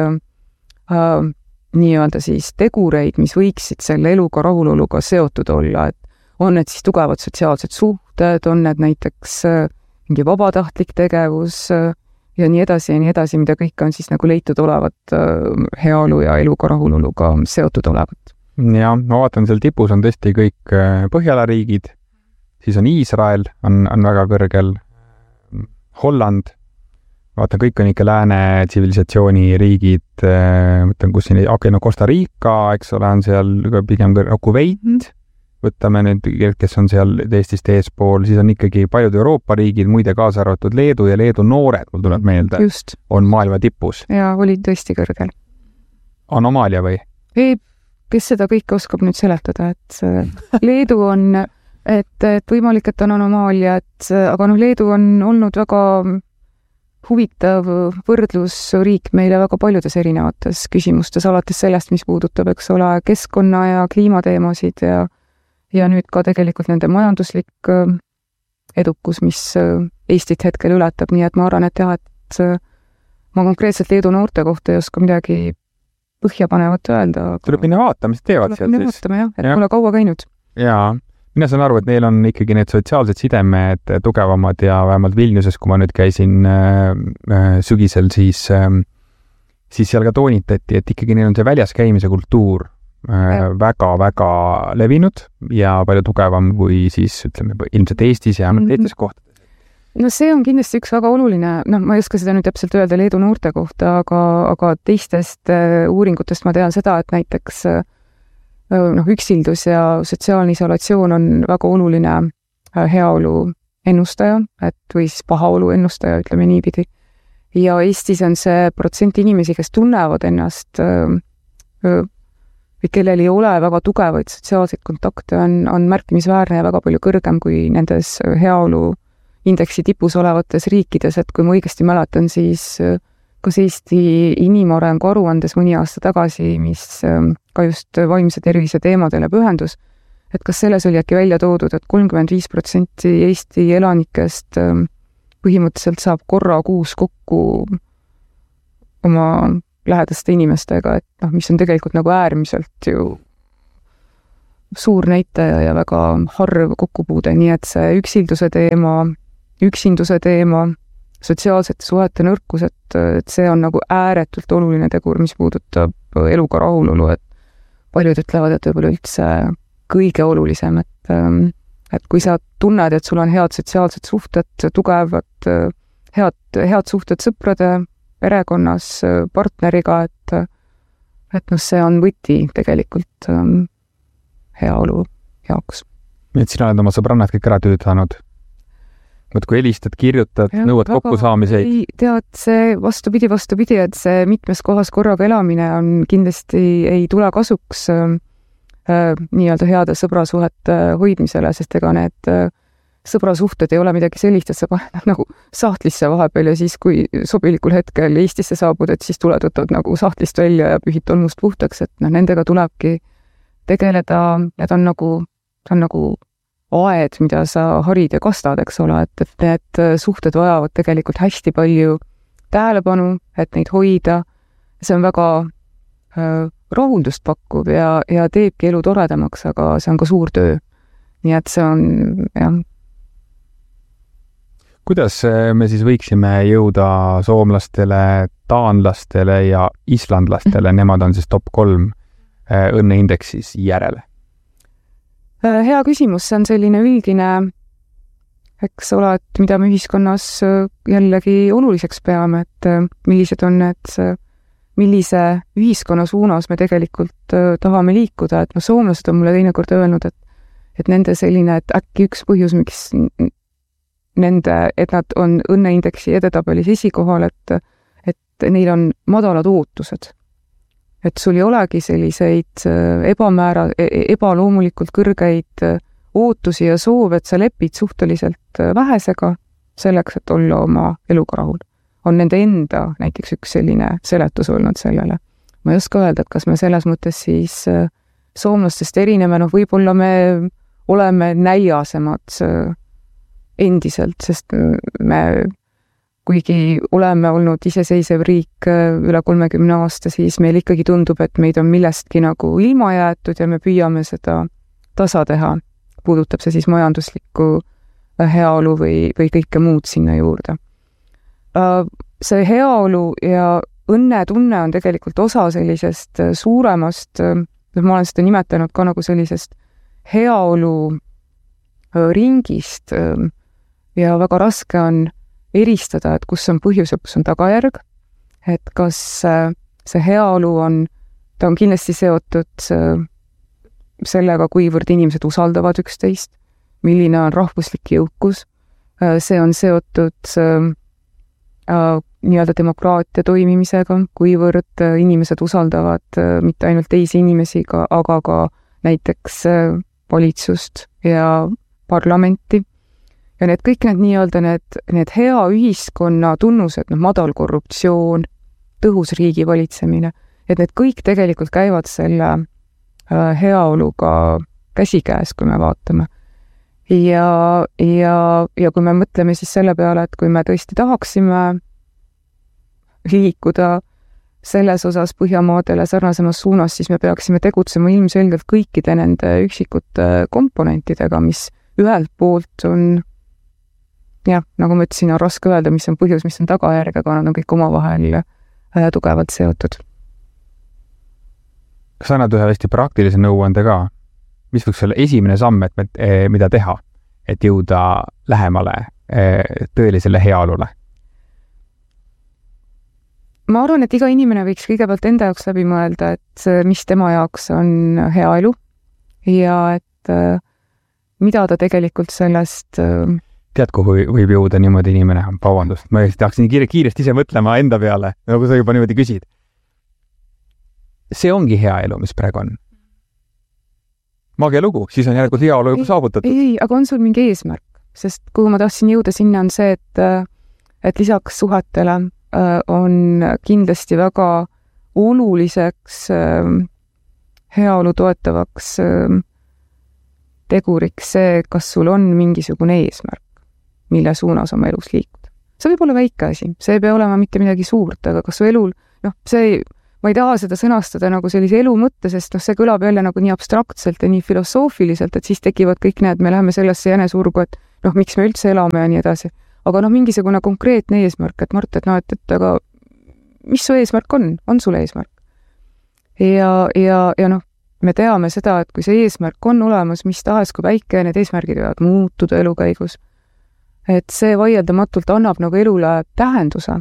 nii-öelda siis tegureid, mis võiksid selle eluga rahuloluga seotud olla, et on need siis tugevad sotsiaalsed suhted, on need näiteks mingi vabatahtlik tegevus ja nii edasi, mida kõik on siis nagu leitud olevat heaolu ja eluga rahuloluga seotud olevat. Ja ma vaatan, seal tipus on tõesti kõik Põhjala riigid, siis on Iisrael, on väga kõrgel, Holland, vaatan, kõik on ikka lääne tsivilisatsiooni riigid, mõtlen, kus siin, Costa Rica, eks ole, on seal pigem Kuveit, võtame nüüd, kes on seal Eestist eespool, siis on ikkagi paljud Euroopa riigid, muide kaasa arvatud Leedu ja Leedu noored, mul tuleb meelde, on maailma tipus. Ja oli tõesti kõrgel. Anomaalia või? Ei, kes seda kõike oskab nüüd seletada, et Leedu on, et võimalik, et on anomaalia, aga Leedu on olnud väga huvitav võrdlusriik meile väga paljudes erinevates küsimustes, alates sellest, mis puudutab, eks ole, keskkonna ja kliimateemasid ja nüüd ka tegelikult nende majanduslik edukus, mis Eestit hetkel ületab, nii et ma arvan, et jah, et ma konkreetselt Leedu noorte kohta ei oska midagi põhjapanevat öelda. Tuleb minna vaatama, mis teevad seal siis. Vaatama jah, et pole kaua käinud. Jaa, mina saan aru, et neil on ikkagi need sotsiaalsed sidemed tugevamad ja vähemalt Vilniuses, kui ma nüüd käisin sügisel, siis seal ka toonitati, et ikkagi neil on see väljas käimise kultuur väga-väga levinud ja palju tugevam kui siis, ütleme, ilmselt Eestis ja teistes kohtades. No see on kindlasti üks väga oluline, ma ei oska seda nüüd täpselt öelda Leedu noorte kohta, aga teistest uuringutest ma tean seda, et näiteks üksildus ja sotsiaalne isolatsioon on väga oluline heaolu ennustaja, või siis pahaolu ennustaja, ütleme niipidi. Ja Eestis on see protsent inimesi, kes tunnevad ennast või kellel ei ole väga tugevaid sotsiaalseid kontakte, on märkimisväärne ja väga palju kõrgem kui nendes heaolu indeksi tipus olevates riikides, et kui ma õigesti mäletan, siis kas Eesti inimarengu aruandes mõni aasta tagasi, mis ka just vaimse tervise teemadele pühendus, et kas selles oli äkki välja toodud, et 35% Eesti elanikest põhimõtteliselt saab korra kuus kokku oma lähedaste inimestega, et mis on tegelikult nagu äärmiselt ju suur näitaja ja väga harv kokkupuude, nii et see üksinduse teema, sotsiaalsete suhete nõrkus, et see on nagu ääretult oluline tegur, mis puudutab eluga rahulolu, et paljud ütlevad, et võib-olla üldse kõige olulisem, et kui sa tunned, et sul on head sotsiaalsed suhted, tugevad, head suhted sõprade, perekonnas, partneriga, et see on võti tegelikult heaolu jaoks. Et sina oled oma sõbrannad kõik ära tüütanud? Mõt kui helistad, kirjutad, nõuad kokkusaamiseid? Tead, see vastupidi, et see mitmes kohas korraga elamine on kindlasti ei tule kasuks nii-öelda heade sõbrasuhete hoidmisele, sest ega need sõbrasuhted ei ole midagi sellist, et sa paned nagu sahtlisse vahepeal ja siis, kui sobilikul hetkel Eestisse saabud, et siis tuled, võtad nagu sahtlist välja ja pühid tolmust puhtaks, et nendega tulebki tegeleda ja ta on nagu aed, mida sa harid ja kastad, eks ole, et need suhted vajavad tegelikult hästi palju tähelepanu, et neid hoida. See on väga rahuldust pakkuv ja teebki elu toredamaks, aga see on ka suur töö. Nii et see on, jah. Kuidas me siis võiksime jõuda soomlastele, taanlastele ja islandlastele, nemad on siis top 3 õnneindeksis järele? Hea küsimus, see on selline üldine, eks ole, et mida me ühiskonnas jällegi oluliseks peame, et millised on need, millise ühiskonna suunas me tegelikult tahame liikuda, et soomlased on mulle teinekord öelnud, et nende selline, et äkki üks põhjus, miks et nad on õnneindeksi edetabelis esikohal, et neil on madalad ootused. Et sul ei olegi selliseid ebaloomulikult kõrgeid ootusi ja soove, et sa lepid suhteliselt vähesega selleks, et olla oma eluga rahul. On nende enda näiteks üks selline seletus olnud sellele. Ma ei oska öelda, et kas me selles mõttes siis soomlastest erineme, võib-olla me oleme näiasemad endiselt, sest me kuigi oleme olnud iseseisev riik üle 30 aasta, siis meil ikkagi tundub, et meid on millestki nagu ilma jäetud ja me püüame seda tasa teha. Puudutab see siis majanduslikku heaolu või kõike muud sinna juurde. See heaolu ja õnnetunne on tegelikult osa sellisest suuremast, ma olen seda nimetanud ka nagu sellisest heaolu ringist ja väga raske on eristada, et kus on põhjus ja kus on tagajärg, et kas see heaolu ta on kindlasti seotud sellega, kuivõrd inimesed usaldavad üksteist, milline on rahvuslik jõukus, see on seotud nii-öelda demokraatia toimimisega, kuivõrd inimesed usaldavad mitte ainult teisi inimesi, aga ka näiteks valitsust ja parlamenti. Ja kõik need nii-öelda need hea ühiskonna tunnused, madal korruptsioon, tõhus riigi valitsemine, et need kõik tegelikult käivad selle heaoluga käsikäes, kui me vaatame. Ja kui me mõtleme siis selle peale, et kui me tõesti tahaksime liikuda selles osas Põhjamaadele sarnasemas suunas, siis me peaksime tegutsema ilmselgelt kõikide nende üksikute komponentidega, mis ühelt poolt on jah, nagu ma ütlesin, on raske öelda, mis on põhjus, mis on tagajärg, aga nad on kõik omavahel tugevalt seotud. Kas annad ühe hästi praktilise nõuande ka? Mis võiks olla esimene samm, mida teha, et jõuda lähemale tõelisele heaolule? Ma arvan, et iga inimene võiks kõigepealt enda jaoks läbi mõelda, et mis tema jaoks on hea elu ja et mida ta tegelikult sellest tead, kuhu võib jõuda niimoodi inimene? Vabandust, ma tahaksin kiiresti ise mõtlema enda peale, nagu sa juba niimoodi küsid. See ongi hea elu, mis praegu on. Mage lugu, siis on järelikult hea olu juba saavutatud. Ei, aga on sul mingi eesmärk? sest kuhu ma tahtsin jõuda sinna on see, et lisaks suhetele on kindlasti väga oluliseks heaolu toetavaks teguriks see, kas sul on mingisugune eesmärk, mille suunas oma elus liikuda. See võib olla väike asi, see ei pea olema mitte midagi suurt, aga kas su elul, ma ei taha seda sõnastada nagu sellise elu mõtte, sest see kõlab jälle nagu nii abstraktselt ja nii filosoofiliselt, et siis tekivad kõik need, me läheme sellesse jänesurgu, et miks me üldse elame ja nii edasi. Aga mingisugune konkreetne eesmärk, et Mart, et aga mis su eesmärk on sul eesmärk? Ja me teame seda, et kui see eesmärk on olemas, mis tahes kui väike, need eesmärgid võivad muutuda elu käigus, et see vaieldamatult annab nagu elule tähenduse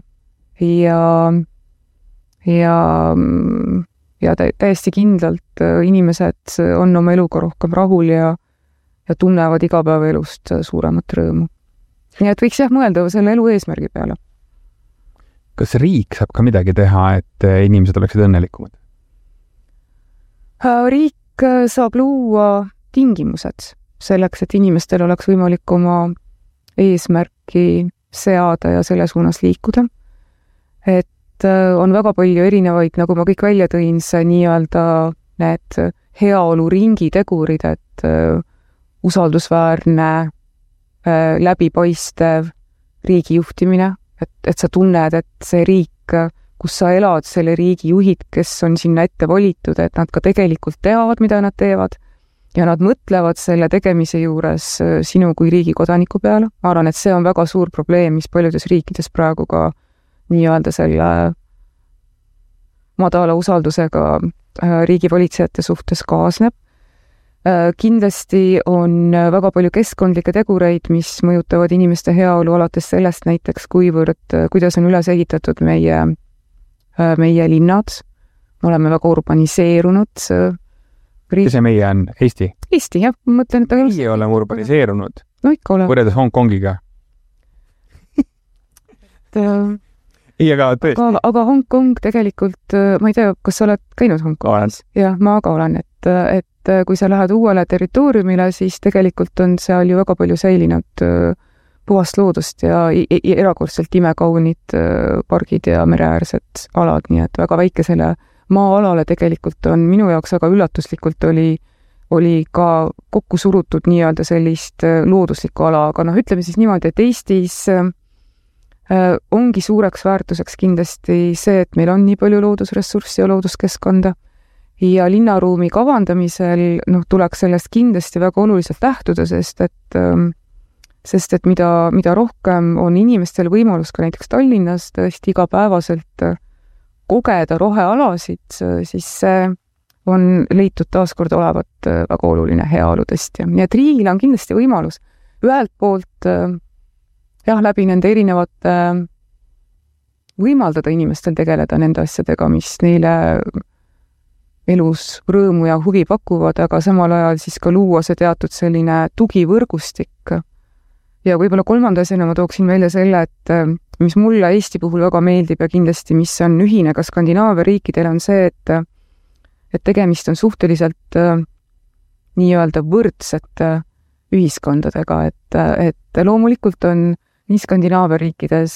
ja täiesti kindlalt inimesed on oma eluga rohkem rahul ja tunnevad igapäevaelust suuremat rõõmu. Nii et võiks mõelda selle elu eesmärgi peale. Kas riik saab ka midagi teha, et inimesed oleksid õnnelikumad? Riik saab luua tingimused selleks, et inimestel oleks võimalik oma eesmärki seada ja selle suunas liikuda. Et on väga palju erinevaid, nagu ma kõik välja tõin, see nii-öelda need heaolu ringi tegurid, et usaldusväärne, läbipaistev riigi juhtimine, et sa tunned, et see riik, kus sa elad, selle riigi juhid, kes on sinna ette valitud, et nad ka tegelikult teavad, mida nad teevad ja nad mõtlevad selle tegemise juures sinu kui riigi kodaniku peale. Ma arvan, et see on väga suur probleem, mis paljudes riikides praegu ka nii-öelda selle madala usaldusega riigivalitsejate suhtes kaasneb. Kindlasti on väga palju keskkondlikke tegureid, mis mõjutavad inimeste heaolu alates sellest näiteks, kuidas on üles ehitatud meie linnad. Me oleme väga urbaniseerunud. Kes see meie on? Eesti? Eesti, jah. Ma mõtlen, et meie oleme urbaniseerunud. No ikka ole. Võrreldes Hong Kongiga. Aga Hong Kong tegelikult, ma ei tea, kas sa oled käinud Hong Kongis? Jah, ma ka olen, et kui sa lähed uuele territooriumile, siis tegelikult on seal ju väga palju säilinud puhast loodust ja erakordselt imekaunid pargid ja mereäärsed alad, nii et väga väikesele maa-alale tegelikult on minu jaoks väga üllatuslikult oli ka kokku surutud nii-öelda sellist looduslikku ala, aga ütleme siis niimoodi, et Eestis ongi suureks väärtuseks kindlasti see, et meil on nii palju loodusressurssi ja looduskeskkonda ja linnaruumi kavandamisel tuleks sellest kindlasti väga oluliselt lähtuda, sest et mida rohkem on inimestel võimalus ka näiteks Tallinnas tõesti igapäevaselt kogeda rohealasid, siis see on leitud taaskord olevat väga oluline heaolu tõstja. Nii et riigil on kindlasti võimalus ühelt poolt läbi nende erinevate võimaldada inimestel tegeleda nende asjadega, mis neile elus rõõmu ja huvi pakuvad, aga samal ajal siis ka luua see teatud selline tugivõrgustik. Ja võib-olla kolmanda asjana ma tooksin välja selle, et mis mulle Eesti puhul väga meeldib ja kindlasti, mis on ühine ka Skandinaavia riikidel, on see, et tegemist on suhteliselt nii-öelda võrdsete ühiskondadega, et loomulikult on nii Skandinaavia riikides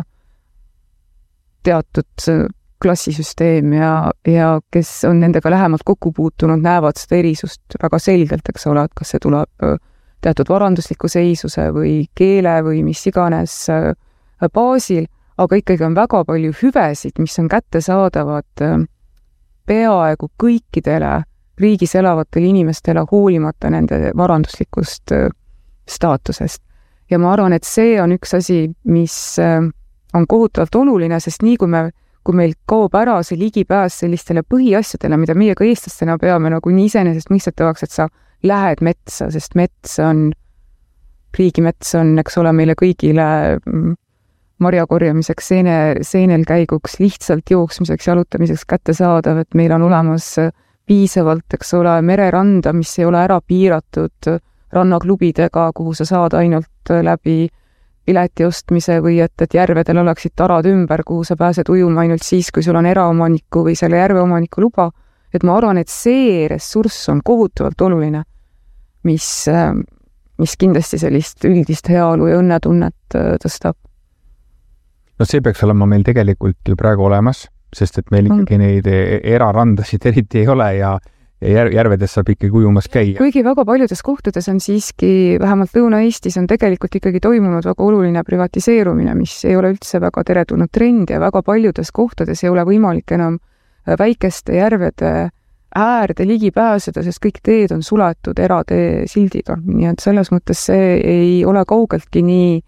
teatud klassisüsteem ja kes on nendega lähemalt kokku puutunud, näevad seda erisust väga selgelt, eks ole, et kas see tuleb teatud varandusliku seisuse või keele või mis iganes baasil, aga ikkagi on väga palju hüvesid, mis on kättesaadavad peaaegu kõikidele riigis elavatele inimestele hoolimata nende varanduslikust staatusest. Ja ma arvan, et see on üks asi, mis on kohutavalt oluline, sest nii kui meil kaob ära see ligipääs sellistele põhiasjadele, mida meie ka eestlastena peame nagu nii iseenesest mõistetavaks, et sa lähed metsa, sest riigimets on, eks ole, meile kõigile marja korjamiseks, seenel käiguks, lihtsalt jooksmiseks, jalutamiseks kättesaadav, et meil on olemas piisavalt, eks ole, mereranda, mis ei ole ära piiratud rannaklubidega, kuhu sa saad ainult läbi pileti ostmise või et järvedel oleksid tarad ümber, kuhu sa pääsed ujuma ainult siis, kui sul on eraomaniku või selle järveomaniku luba. Et ma arvan, et see ressurss on kohutavalt oluline, mis mis kindlasti sellist üldist heaolu ja õnnetunnet tõstab. No see peaks olema meil tegelikult ju praegu olemas, sest et meil ikkagi neid erarandasid eriti ei ole ja järvedes saab ikkagi ujumas käia. Kuigi väga paljudes kohtades on siiski, vähemalt Lõuna-Eestis on tegelikult ikkagi toimunud väga oluline privatiseerumine, mis ei ole üldse väga teretulnud trend ja väga paljudes kohtades ei ole võimalik enam väikeste järvede äärde ligi pääseda, sest kõik teed on suletud eratee sildiga. Nii et selles mõttes see ei ole kaugeltki nii